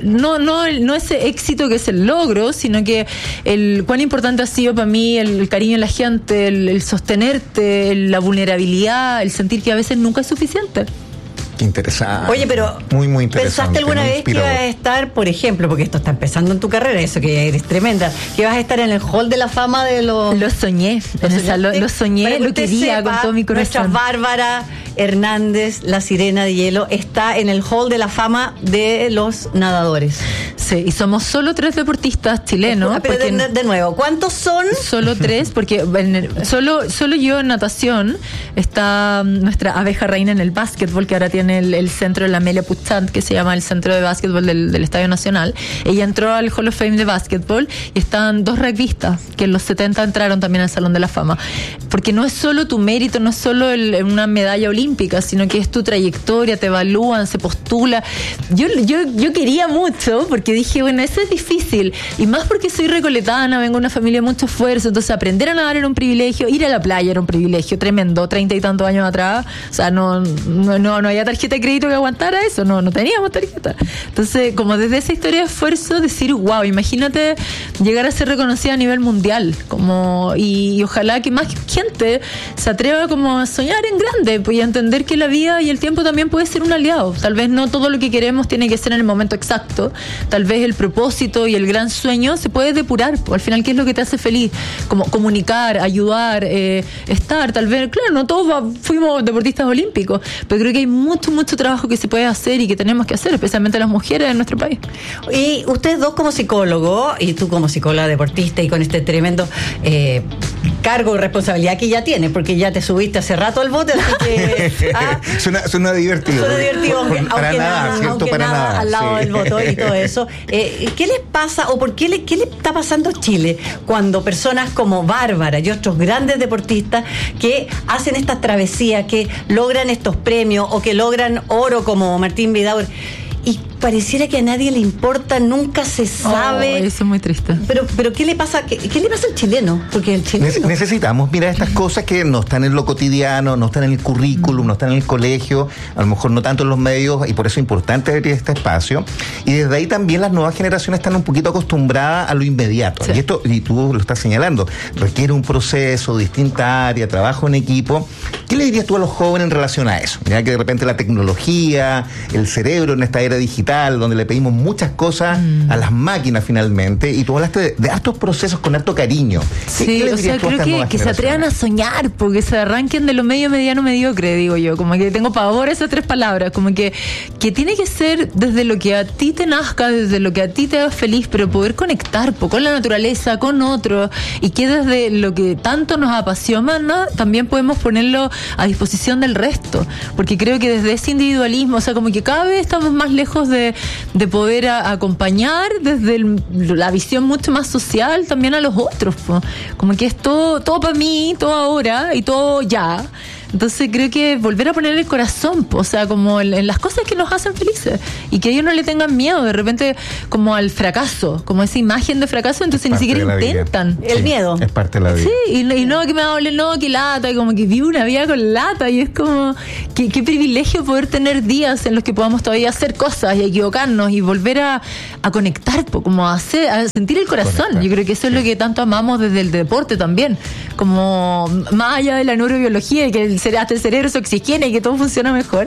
no ese éxito que es el logro, sino que cuán importante ha sido para mí el cariño de la gente, el sostenerte, la vulnerabilidad, el sentir que a veces nunca es suficiente. Qué interesante. Oye, pero muy interesante. ¿Pensaste alguna vez que ibas a estar, por ejemplo, porque esto está empezando en tu carrera, eso que eres tremenda, que vas a estar en el hall de la fama de los... Lo soñé, lo soñé, lo quería con todo mi corazón. Nuestra Bárbara Hernández, la sirena de hielo, está en el hall de la fama de los nadadores. Sí, y somos solo 3 deportistas chilenos. Pero de nuevo, ¿cuántos son? Solo 3, porque solo yo en natación. Está nuestra abeja reina en el básquetbol, que ahora tiene el centro de la Amelia Puchant, que se llama el centro de básquetbol del Estadio Nacional. Ella entró al Hall of Fame de básquetbol y están 2 rugbyistas que en los 70 entraron también al Salón de la Fama. Porque no es solo tu mérito, no es solo una medalla olímpica, sino que es tu trayectoria, te evalúan, se postula. Yo quería mucho, porque dije, bueno, eso es difícil, y más porque soy recoletana, vengo de una familia de mucho esfuerzo, entonces aprender a nadar era un privilegio, ir a la playa era un privilegio tremendo, 30 y tantos años atrás, o sea, no había tarjeta de crédito que aguantara eso, no teníamos tarjeta. Entonces, como desde esa historia de esfuerzo, decir, wow, imagínate llegar a ser reconocida a nivel mundial, y ojalá que más gente se atreva como a soñar en grande, pues, y a entender que la vida y el tiempo también puede ser un aliado. Tal vez no todo lo que queremos tiene que ser en el momento exacto, tal vez el propósito y el gran sueño se puede depurar, pues, al final, ¿qué es lo que te hace feliz? Como comunicar, ayudar, estar, tal vez, claro, no todos fuimos deportistas olímpicos, pero creo que hay mucho trabajo que se puede hacer y que tenemos que hacer, especialmente las mujeres en nuestro país. Y ustedes dos como psicólogos, y tú como psicóloga deportista, y con este tremendo cargo y responsabilidad que ya tienes, porque ya te subiste hace rato al bote, así que... Suena divertido. Suena divertido, aunque para nada al lado del botón y todo eso. ¿Qué les pasa, o qué le está pasando a Chile cuando personas como Bárbara y otros grandes deportistas que hacen estas travesías, que logran estos premios o que logran oro como Martín Vidaur, y pareciera que a nadie le importa, nunca se sabe. Eso es muy triste. Pero ¿qué le pasa? ¿Qué le pasa al chileno? Porque el chileno... Necesitamos, mira, estas cosas que no están en lo cotidiano, no están en el currículum, no están en el colegio, a lo mejor no tanto en los medios, y por eso es importante abrir este espacio. Y desde ahí también las nuevas generaciones están un poquito acostumbradas a lo inmediato. Sí. Y esto, y tú lo estás señalando, requiere un proceso, distinta área, trabajo en equipo. ¿Qué le dirías tú a los jóvenes en relación a eso? Ya que de repente la tecnología, el cerebro en esta era digital, donde le pedimos muchas cosas a las máquinas finalmente, y tú hablaste de hartos procesos con harto cariño. Sí, o sea, creo que se atrevan a soñar, porque se arranquen de lo medio, mediano, mediocre, digo yo. Como que tengo pavor a esas tres palabras, como que tiene que ser desde lo que a ti te nazca, desde lo que a ti te haga feliz, pero poder conectar con la naturaleza, con otros, y que desde lo que tanto nos apasiona, ¿no? También podemos ponerlo a disposición del resto, porque creo que desde ese individualismo, o sea, como que cada vez estamos más lejos de poder acompañar desde la visión mucho más social también a los otros, como que es todo para mí, todo ahora y todo ya. Entonces creo que volver a poner el corazón, o sea, como en las cosas que nos hacen felices, y que ellos no le tengan miedo de repente como al fracaso, como esa imagen de fracaso, entonces ni siquiera intentan. El miedo. Es parte de la vida. Sí, y no que me hable, no, que lata, y como que vivo una vida con lata, y es como qué privilegio poder tener días en los que podamos todavía hacer cosas y equivocarnos y volver a conectar, como a sentir el corazón. Conectar. Yo creo que eso es lo que tanto amamos desde el deporte también, como más allá de la neurobiología y que hasta el cerebro se oxigena y que todo funciona mejor,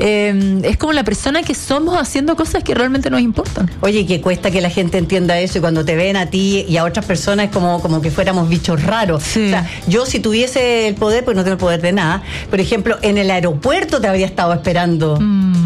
es como la persona que somos haciendo cosas que realmente nos importan. Oye, que cuesta que la gente entienda eso, y cuando te ven a ti y a otras personas es como que fuéramos bichos raros. Sí. O sea, yo si tuviese el poder, pues no tengo el poder de nada. Por ejemplo, en el aeropuerto te habría estado esperando.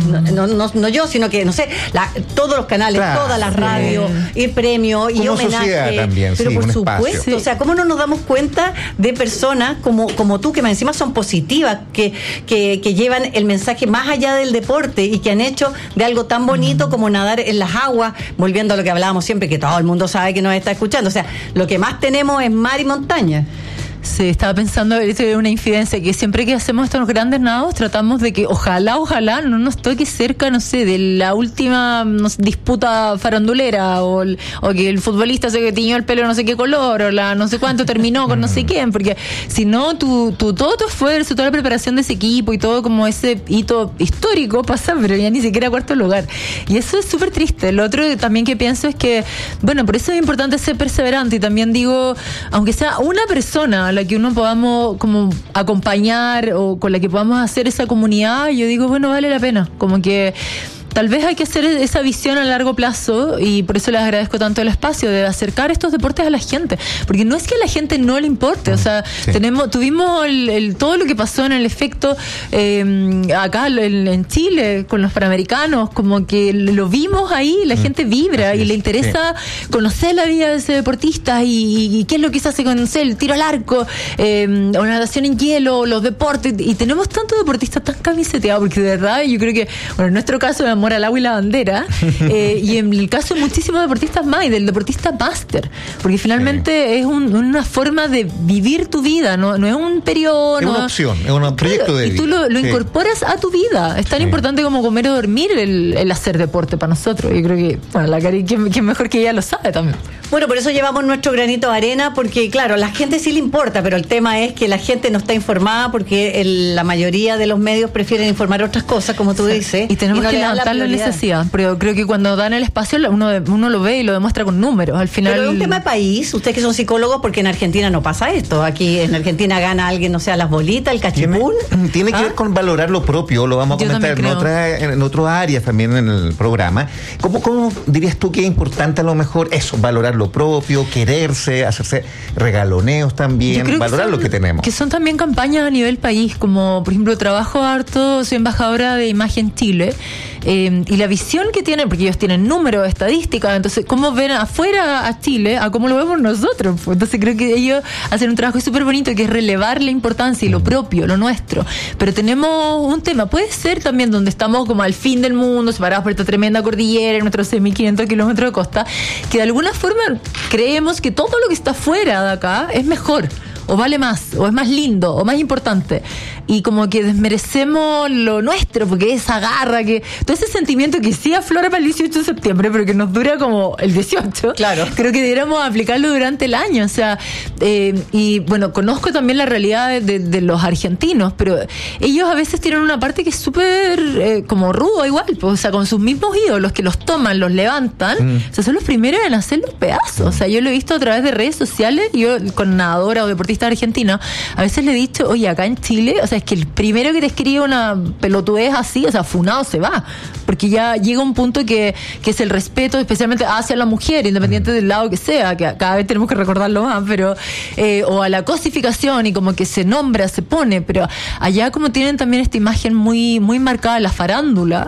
No yo, sino que, no sé, todos los canales, claro, todas las radios, y premios y homenajes. También, pero sí, por supuesto, sí. O sea, ¿cómo no nos damos cuenta de personas como tú, que más encima son positivas, que llevan el mensaje más allá del deporte y que han hecho de algo tan bonito como nadar en las aguas, volviendo a lo que hablábamos siempre, que todo el mundo sabe que nos está escuchando? O sea, lo que más tenemos es mar y montaña. Sí, estaba pensando, esto es una infidencia, que siempre que hacemos estos grandes nados tratamos de que ojalá no nos toque cerca, no sé, de la última disputa farandulera, o que el futbolista se tiñó el pelo no sé qué color, o la no sé cuánto terminó con no sé quién, porque si no, todo tu esfuerzo, toda la preparación de ese equipo y todo como ese hito histórico pasa, pero ya ni siquiera a cuarto lugar. Y eso es súper triste. Lo otro también que pienso es que, bueno, por eso es importante ser perseverante, y también digo, aunque sea una persona a la que uno podamos como acompañar o con la que podamos hacer esa comunidad, yo digo, bueno, vale la pena, como que tal vez hay que hacer esa visión a largo plazo, y por eso les agradezco tanto el espacio de acercar estos deportes a la gente, porque no es que a la gente no le importe, o sea, sí. Tuvimos todo lo que pasó en el efecto acá en Chile con los Panamericanos, como que lo vimos ahí, la gente vibra y le interesa conocer la vida de ese deportista y qué es lo que se hace con el tiro al arco, o natación en hielo, los deportes, y tenemos tantos deportistas tan camiseteados, porque de verdad yo creo que, bueno, en nuestro caso de amor al agua y la bandera, y en el caso de muchísimos deportistas más, y del deportista máster, porque finalmente es una forma de vivir tu vida, no es un periodo, es una opción, es un proyecto de vida, y tú lo incorporas a tu vida. Es tan importante como comer o dormir el hacer deporte para nosotros. Yo creo que, bueno, la Cari, que mejor que ella lo sabe también. Bueno, por eso llevamos nuestro granito de arena, porque claro, a la gente sí le importa, pero el tema es que la gente no está informada, porque la mayoría de los medios prefieren informar otras cosas, como tú dices, y tenemos que levantar la necesidad, pero creo que cuando dan el espacio uno lo ve y lo demuestra con números. Al final, pero es un tema de país. Ustedes que son psicólogos, porque en Argentina no pasa esto. Aquí en Argentina gana alguien, no sé, las bolitas, el cachipún. Tiene que ver con valorar lo propio, lo vamos a comentar en otras áreas también en el programa. ¿Cómo dirías tú que es importante a lo mejor eso, valorar lo propio, quererse, hacerse regaloneos también, valorar lo que tenemos? Que son también campañas a nivel país, como por ejemplo trabajo harto, soy embajadora de Imagen Chile, y la visión que tienen, porque ellos tienen números, estadísticas, entonces cómo ven afuera a Chile a cómo lo vemos nosotros. Entonces creo que ellos hacen un trabajo súper bonito, que es relevar la importancia y lo propio, lo nuestro. Pero tenemos un tema, puede ser también donde estamos como al fin del mundo, separados por esta tremenda cordillera, en nuestros 6.500 kilómetros de costa, que de alguna forma creemos que todo lo que está fuera de acá es mejor, o vale más, o es más lindo, o más importante. y como que desmerecemos lo nuestro, porque esa garra, que todo ese sentimiento que sí aflora para el 18 de septiembre, pero que nos dura como el 18. Claro. Creo que deberíamos aplicarlo durante el año, o sea, y bueno, conozco también la realidad de los argentinos, pero ellos a veces tienen una parte que es súper como rudo igual, pues, o sea, con sus mismos ídolos que los toman, los levantan, o sea, son los primeros en hacer los pedazos. O sea, yo lo he visto a través de redes sociales, yo con nadadora o deportista argentina, a veces le he dicho, oye, acá en Chile, o sea, es que el primero que te escribe una pelotudez así, o sea, funado se va, porque ya llega un punto que es el respeto, especialmente hacia la mujer, independiente del lado que sea, que cada vez tenemos que recordarlo más, pero o a la cosificación, y como que se nombra, se pone, pero allá como tienen también esta imagen muy, muy marcada, la farándula,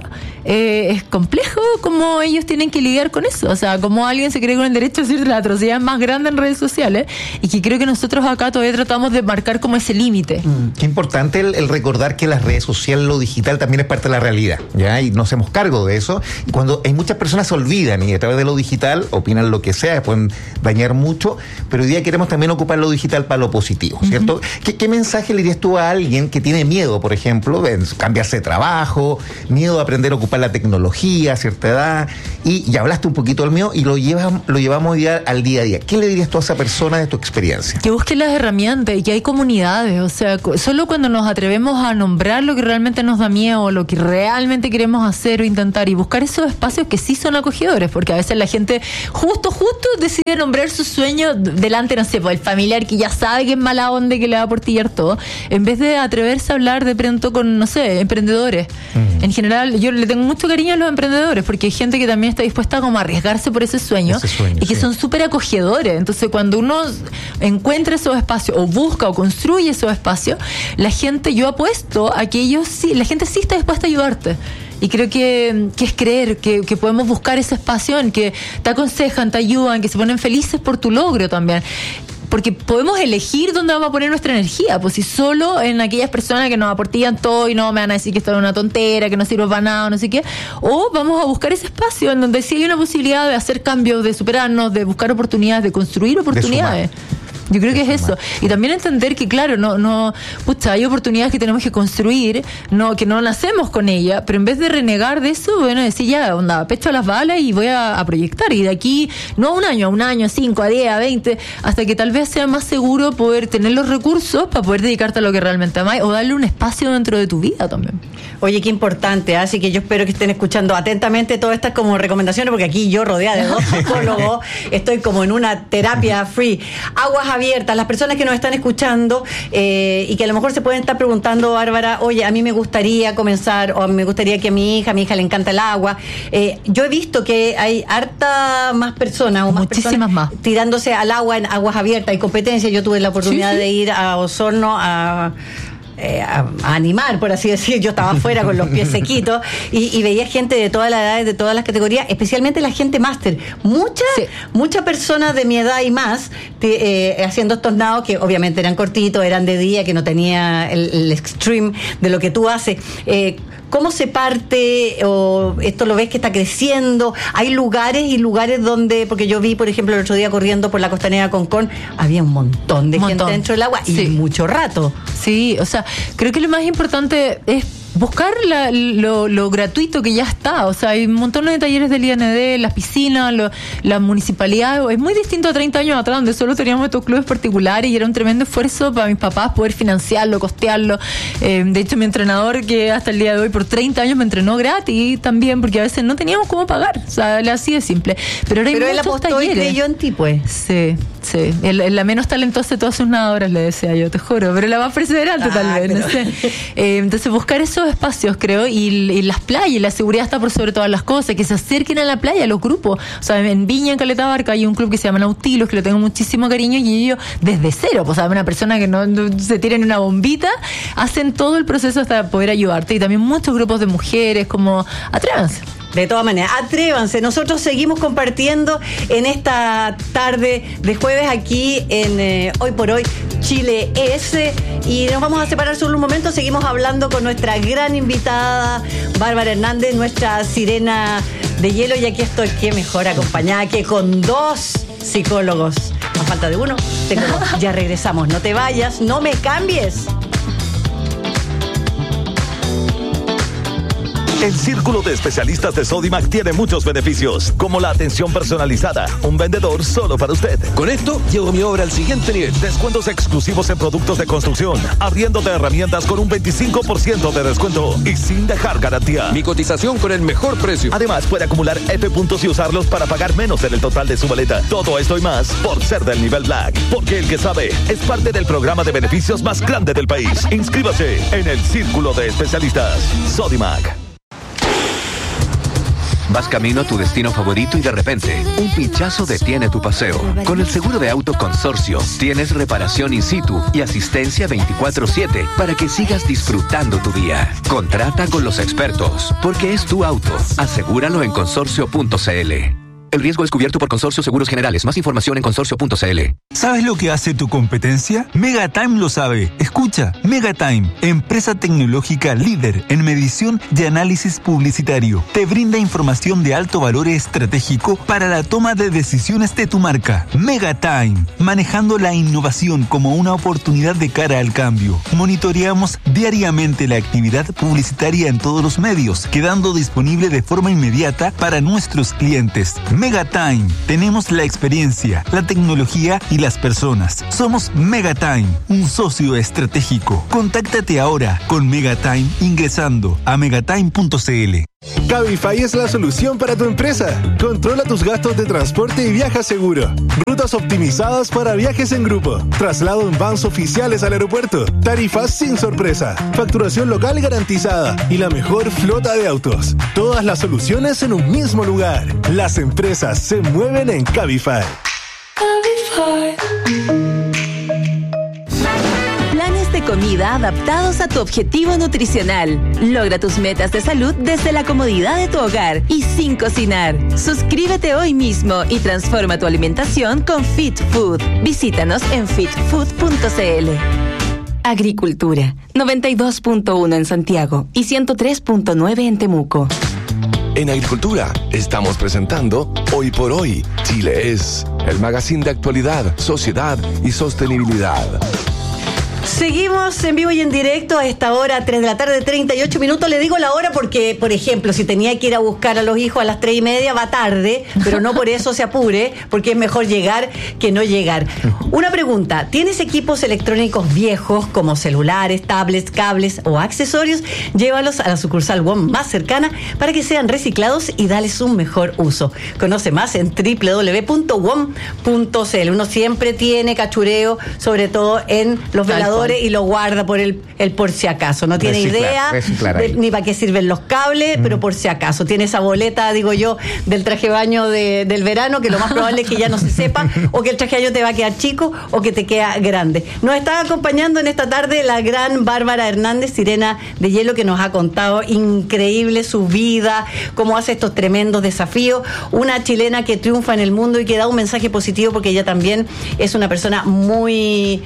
es complejo como ellos tienen que lidiar con eso, o sea, como alguien se cree con el derecho a decir la atrocidad más grande en redes sociales, y que creo que nosotros acá todavía tratamos de marcar como ese límite. Qué importante el recordar que las redes sociales, lo digital también es parte de la realidad, ¿ya? Y nos hacemos cargo de eso, y cuando hay muchas personas se olvidan y a través de lo digital opinan lo que sea, pueden dañar mucho, pero hoy día queremos también ocupar lo digital para lo positivo, ¿cierto? ¿Qué mensaje le dirías tú a alguien que tiene miedo, por ejemplo, de cambiarse de trabajo, miedo de aprender a ocupar la tecnología a cierta edad, y ya hablaste un poquito del mío y lo llevamos hoy día al día a día? ¿Qué le dirías tú a esa persona de tu experiencia? Que busque las herramientas y que hay comunidades, o sea, solo cuando nos atrevemos a nombrar lo que realmente nos da miedo, lo que realmente queremos hacer o intentar, y buscar esos espacios que sí son acogedores, porque a veces la gente justo decide nombrar su sueño delante, no sé, pues el familiar que ya sabe que es mala onda y que le va a portillar todo, en vez de atreverse a hablar de pronto con, no sé, emprendedores. En general, yo le tengo mucho cariño a los emprendedores, porque hay gente que también está dispuesta como a arriesgarse por ese sueño y que son súper acogedores. Entonces, cuando uno encuentra esos espacios o busca o construye esos espacios, la gente, yo apuesto a que ellos sí, la gente sí está dispuesta a ayudarte. Y creo que es creer que podemos buscar ese espacio en que te aconsejan, te ayudan, que se ponen felices por tu logro también. Porque podemos elegir dónde vamos a poner nuestra energía, pues si solo en aquellas personas que nos aportillan todo y no me van a decir que esto es una tontera, que no sirve para nada, no sé qué, o vamos a buscar ese espacio en donde sí hay una posibilidad de hacer cambios, de superarnos, de buscar oportunidades, de construir oportunidades. Yo creo que es eso. Y también entender que, claro, hay oportunidades que tenemos que construir, que no nacemos con ella, pero en vez de renegar de eso, bueno, decir ya, onda, pecho a las balas y voy a proyectar. Y de aquí, no a un año, 5, a 10, a 20, hasta que tal vez sea más seguro poder tener los recursos para poder dedicarte a lo que realmente amas o darle un espacio dentro de tu vida también. Oye, qué importante, así que yo espero que estén escuchando atentamente todas estas como recomendaciones, porque aquí yo, rodeada de dos psicólogos, estoy como en una terapia free. Aguas abiertas, las personas que nos están escuchando y que a lo mejor se pueden estar preguntando, Bárbara, oye, a mí me gustaría comenzar, o me gustaría que a mi hija le encanta el agua. Yo he visto que hay harta más personas, o más muchísimas personas más tirándose al agua en aguas abiertas. Hay competencias. Yo tuve la oportunidad de ir a Osorno a animar, por así decir. Yo estaba afuera con los pies sequitos y veía gente de todas las edades, de todas las categorías, especialmente la gente máster. Muchas personas de mi edad y más haciendo estos nados que obviamente eran cortitos, eran de día, que no tenía el extreme de lo que tú haces. ¿Cómo se parte? ¿O esto lo ves que está creciendo? ¿Hay lugares y lugares donde, porque yo vi, por ejemplo, el otro día corriendo por la costanera Concón, había un montón de gente dentro del agua y mucho rato? Sí, o sea, creo que lo más importante es buscar lo gratuito que ya está. O sea, hay un montón de talleres del IND, las piscinas, la municipalidad. Es muy distinto a 30 años atrás, donde solo teníamos estos clubes particulares y era un tremendo esfuerzo para mis papás poder financiarlo, costearlo. De hecho, mi entrenador, que hasta el día de hoy por 30 años me entrenó gratis también, porque a veces no teníamos cómo pagar. O sea, así de simple. Pero ahora hay muchos él apostó talleres. Y creyó en ti, pues. Sí. La menos talentosa de todas sus nadadoras, le decía yo, te juro, pero la más perseverante tal vez, no sé. Entonces buscar esos espacios, creo, y las playas, la seguridad está por sobre todas las cosas, que se acerquen a la playa, los grupos. O sea, en Viña, en Caleta Barca, hay un club que se llama Nautilus, que le tengo muchísimo cariño, y ellos desde cero, pues, ¿sabes? Una persona que no se tira en una bombita, hacen todo el proceso hasta poder ayudarte. Y también muchos grupos de mujeres, como atrévanse. De todas maneras, atrévanse. Nosotros seguimos compartiendo en esta tarde de jueves aquí en Hoy por Hoy Chile S. Y nos vamos a separar solo un momento. Seguimos hablando con nuestra gran invitada, Bárbara Hernández, nuestra sirena de hielo. Y aquí estoy, qué mejor acompañada que con dos psicólogos. A falta de uno, tengo dos. Ya regresamos. No te vayas, no me cambies. El círculo de especialistas de Sodimac tiene muchos beneficios, como la atención personalizada, un vendedor solo para usted. Con esto, llevo mi obra al siguiente nivel. Descuentos exclusivos en productos de construcción, arriendo de herramientas con un 25% de descuento y sin dejar garantía. Mi cotización con el mejor precio. Además, puede acumular F puntos y usarlos para pagar menos en el total de su boleta. Todo esto y más por ser del nivel Black. Porque el que sabe es parte del programa de beneficios más grande del país. Inscríbase en el círculo de especialistas Sodimac. Vas camino a tu destino favorito y de repente, un pinchazo detiene tu paseo. Con el seguro de auto Consorcio, tienes reparación in situ y asistencia 24/7 para que sigas disfrutando tu día. Contrata con los expertos, porque es tu auto. Asegúralo en consorcio.cl. El riesgo es cubierto por Consorcio Seguros Generales. Más información en consorcio.cl. ¿Sabes lo que hace tu competencia? Megatime lo sabe. Escucha, Megatime, empresa tecnológica líder en medición y análisis publicitario. Te brinda información de alto valor estratégico para la toma de decisiones de tu marca. Megatime, manejando la innovación como una oportunidad de cara al cambio. Monitoreamos diariamente la actividad publicitaria en todos los medios, quedando disponible de forma inmediata para nuestros clientes. Megatime. Tenemos la experiencia, la tecnología y las personas. Somos Megatime, un socio estratégico. Contáctate ahora con Megatime ingresando a megatime.cl. Cabify es la solución para tu empresa. Controla tus gastos de transporte y viaja seguro. Rutas optimizadas para viajes en grupo. Traslado en vans oficiales al aeropuerto. Tarifas sin sorpresa. Facturación local garantizada. Y la mejor flota de autos. Todas las soluciones en un mismo lugar. Las empresas se mueven en Cabify. Planes de comida adaptados a tu objetivo nutricional. Logra tus metas de salud desde la comodidad de tu hogar y sin cocinar. Suscríbete hoy mismo y transforma tu alimentación con Fit Food. Visítanos en fitfood.cl. Agricultura, 92.1 en Santiago y 103.9 en Temuco. En Agricultura estamos presentando Hoy por Hoy, Chile es, el magazine de actualidad, sociedad y sostenibilidad. Seguimos en vivo y en directo a esta hora, 3 de la tarde, 38 minutos. Le digo la hora porque, por ejemplo, si tenía que ir a buscar a los hijos a las 3:30, va tarde, pero no por eso se apure, porque es mejor llegar que no llegar. Una pregunta, ¿tienes equipos electrónicos viejos como celulares, tablets, cables o accesorios? Llévalos a la sucursal WOM más cercana para que sean reciclados y dales un mejor uso. Conoce más en www.wom.cl. Uno siempre tiene cachureo, sobre todo en los veladores, y lo guarda por el por si acaso. No tiene idea ni para qué sirven los cables, pero por si acaso. Tiene esa boleta, digo yo, del traje de baño del verano, que lo más probable es que ya no se sepa, o que el traje de baño te va a quedar chico, o que te queda grande. Nos está acompañando en esta tarde la gran Bárbara Hernández, Sirena de Hielo, que nos ha contado increíble su vida, cómo hace estos tremendos desafíos. Una chilena que triunfa en el mundo y que da un mensaje positivo, porque ella también es una persona muy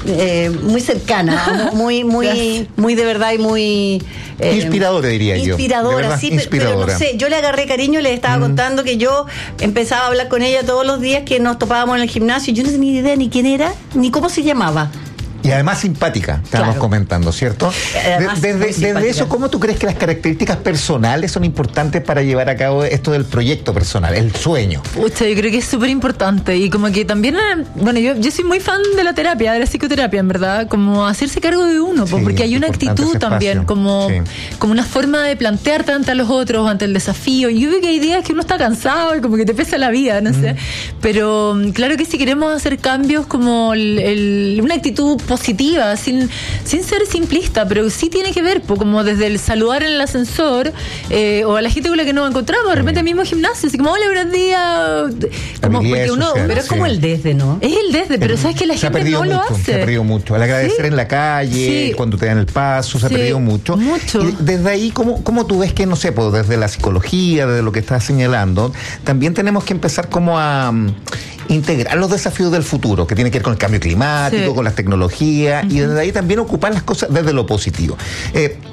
cercana, muy de verdad y muy inspiradora, diría yo. Inspiradora, sí, pero no sé, yo le agarré cariño, le estaba contando que yo empezaba a hablar con ella todos los días que nos topábamos en el gimnasio. Yo no tenía idea ni quién era, ni cómo se llamaba. Y además simpática, estábamos comentando, ¿cierto? Desde eso, ¿cómo tú crees que las características personales son importantes para llevar a cabo esto del proyecto personal, el sueño? Pucha, yo creo que es súper importante. Y como que también, bueno, yo soy muy fan de la terapia, de la psicoterapia, en verdad. Como hacerse cargo de uno, porque hay una actitud también, como una forma de plantearte ante los otros, ante el desafío. Y yo veo que hay días que uno está cansado y como que te pesa la vida, no sé. Pero claro que si queremos hacer cambios, como una actitud positiva, sin ser simplista, pero sí tiene que ver, como desde el saludar en el ascensor, o a la gente con la que nos encontramos, de repente mismo gimnasio, así como, hola, buenos días, como, porque uno, pero es como el desde, ¿no? Es el desde, pero sabes que la gente no lo hace. Se ha perdido mucho. Al agradecer en la calle, cuando te dan el paso, se ha perdido mucho. Y desde ahí, ¿cómo tú ves que, no sé, pues desde la psicología, desde lo que estás señalando, también tenemos que empezar como a integrar los desafíos del futuro, que tiene que ver con el cambio climático, con las tecnologías, y desde ahí también ocupar las cosas desde lo positivo.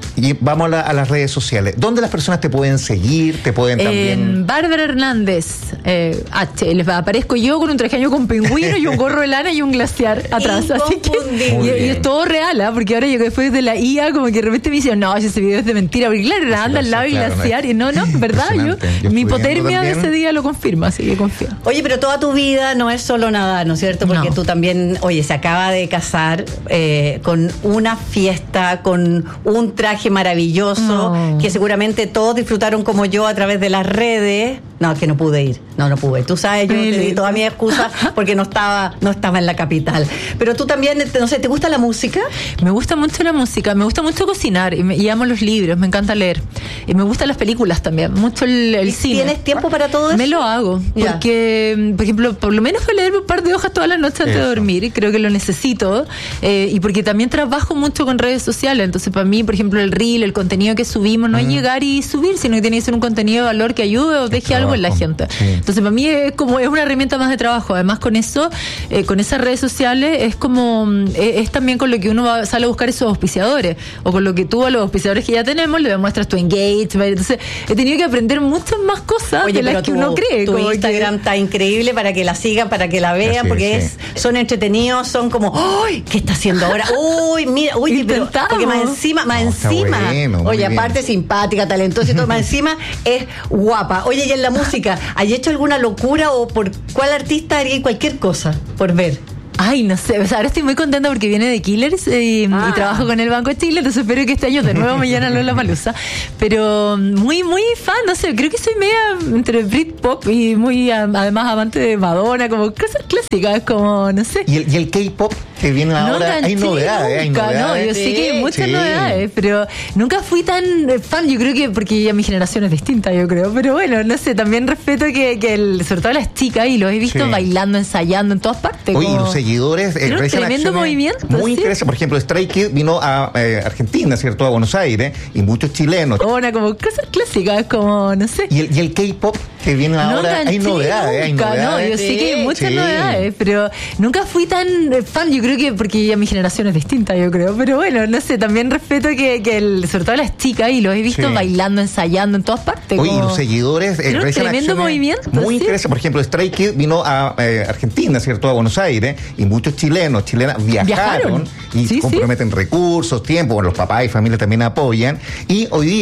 Y vamos a las redes sociales. ¿Dónde las personas te pueden seguir? Te pueden también... En Bárbara Hernández H. Les aparezco yo con un traje de baño con pingüino y un gorro de lana y un glaciar atrás. Así que, y es todo real, porque ahora yo después de la IA como que de repente me dicen, no, ese video es de mentira, porque claro, anda al lado del glaciar y no, en verdad, mi hipotermia de ese día lo confirma, así que confío. Oye, pero toda tu vida no es solo nadar, ¿no es cierto? Porque tú también, se acaba de casar con una fiesta, con un traje maravilloso, que seguramente todos disfrutaron como yo a través de las redes. No, que no pude ir. No pude. Tú sabes, yo te di toda mi excusa porque no estaba en la capital. Pero tú también, no sé, ¿te gusta la música? Me gusta mucho la música, me gusta mucho cocinar y amo los libros, me encanta leer. Y me gustan las películas también, mucho el cine. ¿Tienes tiempo para todo eso? Me lo hago, porque, por ejemplo, por lo menos leer un par de hojas todas las noches antes de dormir, creo que lo necesito, y porque también trabajo mucho con redes sociales, entonces para mí, por ejemplo, el reel, el contenido que subimos, no es llegar y subir, sino que tiene que ser un contenido de valor que ayude o deje algo en la gente. Entonces para mí es una herramienta más de trabajo. Además con eso, con esas redes sociales es también con lo que uno sale a buscar esos auspiciadores, o con lo que tú a los auspiciadores que ya tenemos le demuestras tu engagement. Entonces he tenido que aprender muchas más cosas de las que uno cree. Tu Instagram está increíble, para que la sigan, para que la vean, porque son entretenidos, son como, ¡ay! ¿Qué está haciendo ahora? ¡Uy, mira! ¡Uy! Porque más encima, bueno, oye, aparte simpática, talentosa y todo, más encima es guapa. Oye, y en la música, ¿hay hecho alguna locura o por cuál artista haría cualquier cosa por ver? Ay, no sé, ahora estoy muy contenta porque viene de Killers y trabajo con el Banco de Chile, entonces espero que este año de nuevo me llenan Lollapalooza. Pero muy, muy fan, no sé, creo que soy media entre Britpop y muy, además, amante de Madonna, como cosas clásicas, como, no sé. ¿Y el K-pop que viene ahora? Hay novedades, No, yo sé que hay muchas novedades, pero nunca fui tan fan, yo creo que porque ya mi generación es distinta, yo creo, pero bueno, no sé, también respeto que sobre todo las chicas, y los he visto bailando, ensayando en todas partes. Oye, como... los seguidores tremendo movimiento, muy interesante. Por ejemplo, Stray Kids vino a Argentina, ¿cierto? A Buenos Aires, y muchos chilenos. Como cosas clásicas, como, no sé. ¿Y el K-pop que viene ahora? Hay novedades, No, yo sé que hay muchas novedades, pero nunca fui tan fan, yo creo que porque ya mi generación es distinta, yo creo, pero bueno, no sé, también respeto que sobre todo las chicas, y los he visto bailando, ensayando en todas partes. Oye, los seguidores tremendo movimiento. Muy interesante. Por ejemplo, Stray Kids vino a Argentina, ¿cierto? A Buenos Aires, y muchos chilenas viajaron y comprometen recursos, tiempo, los papás y familia también apoyan, y hoy día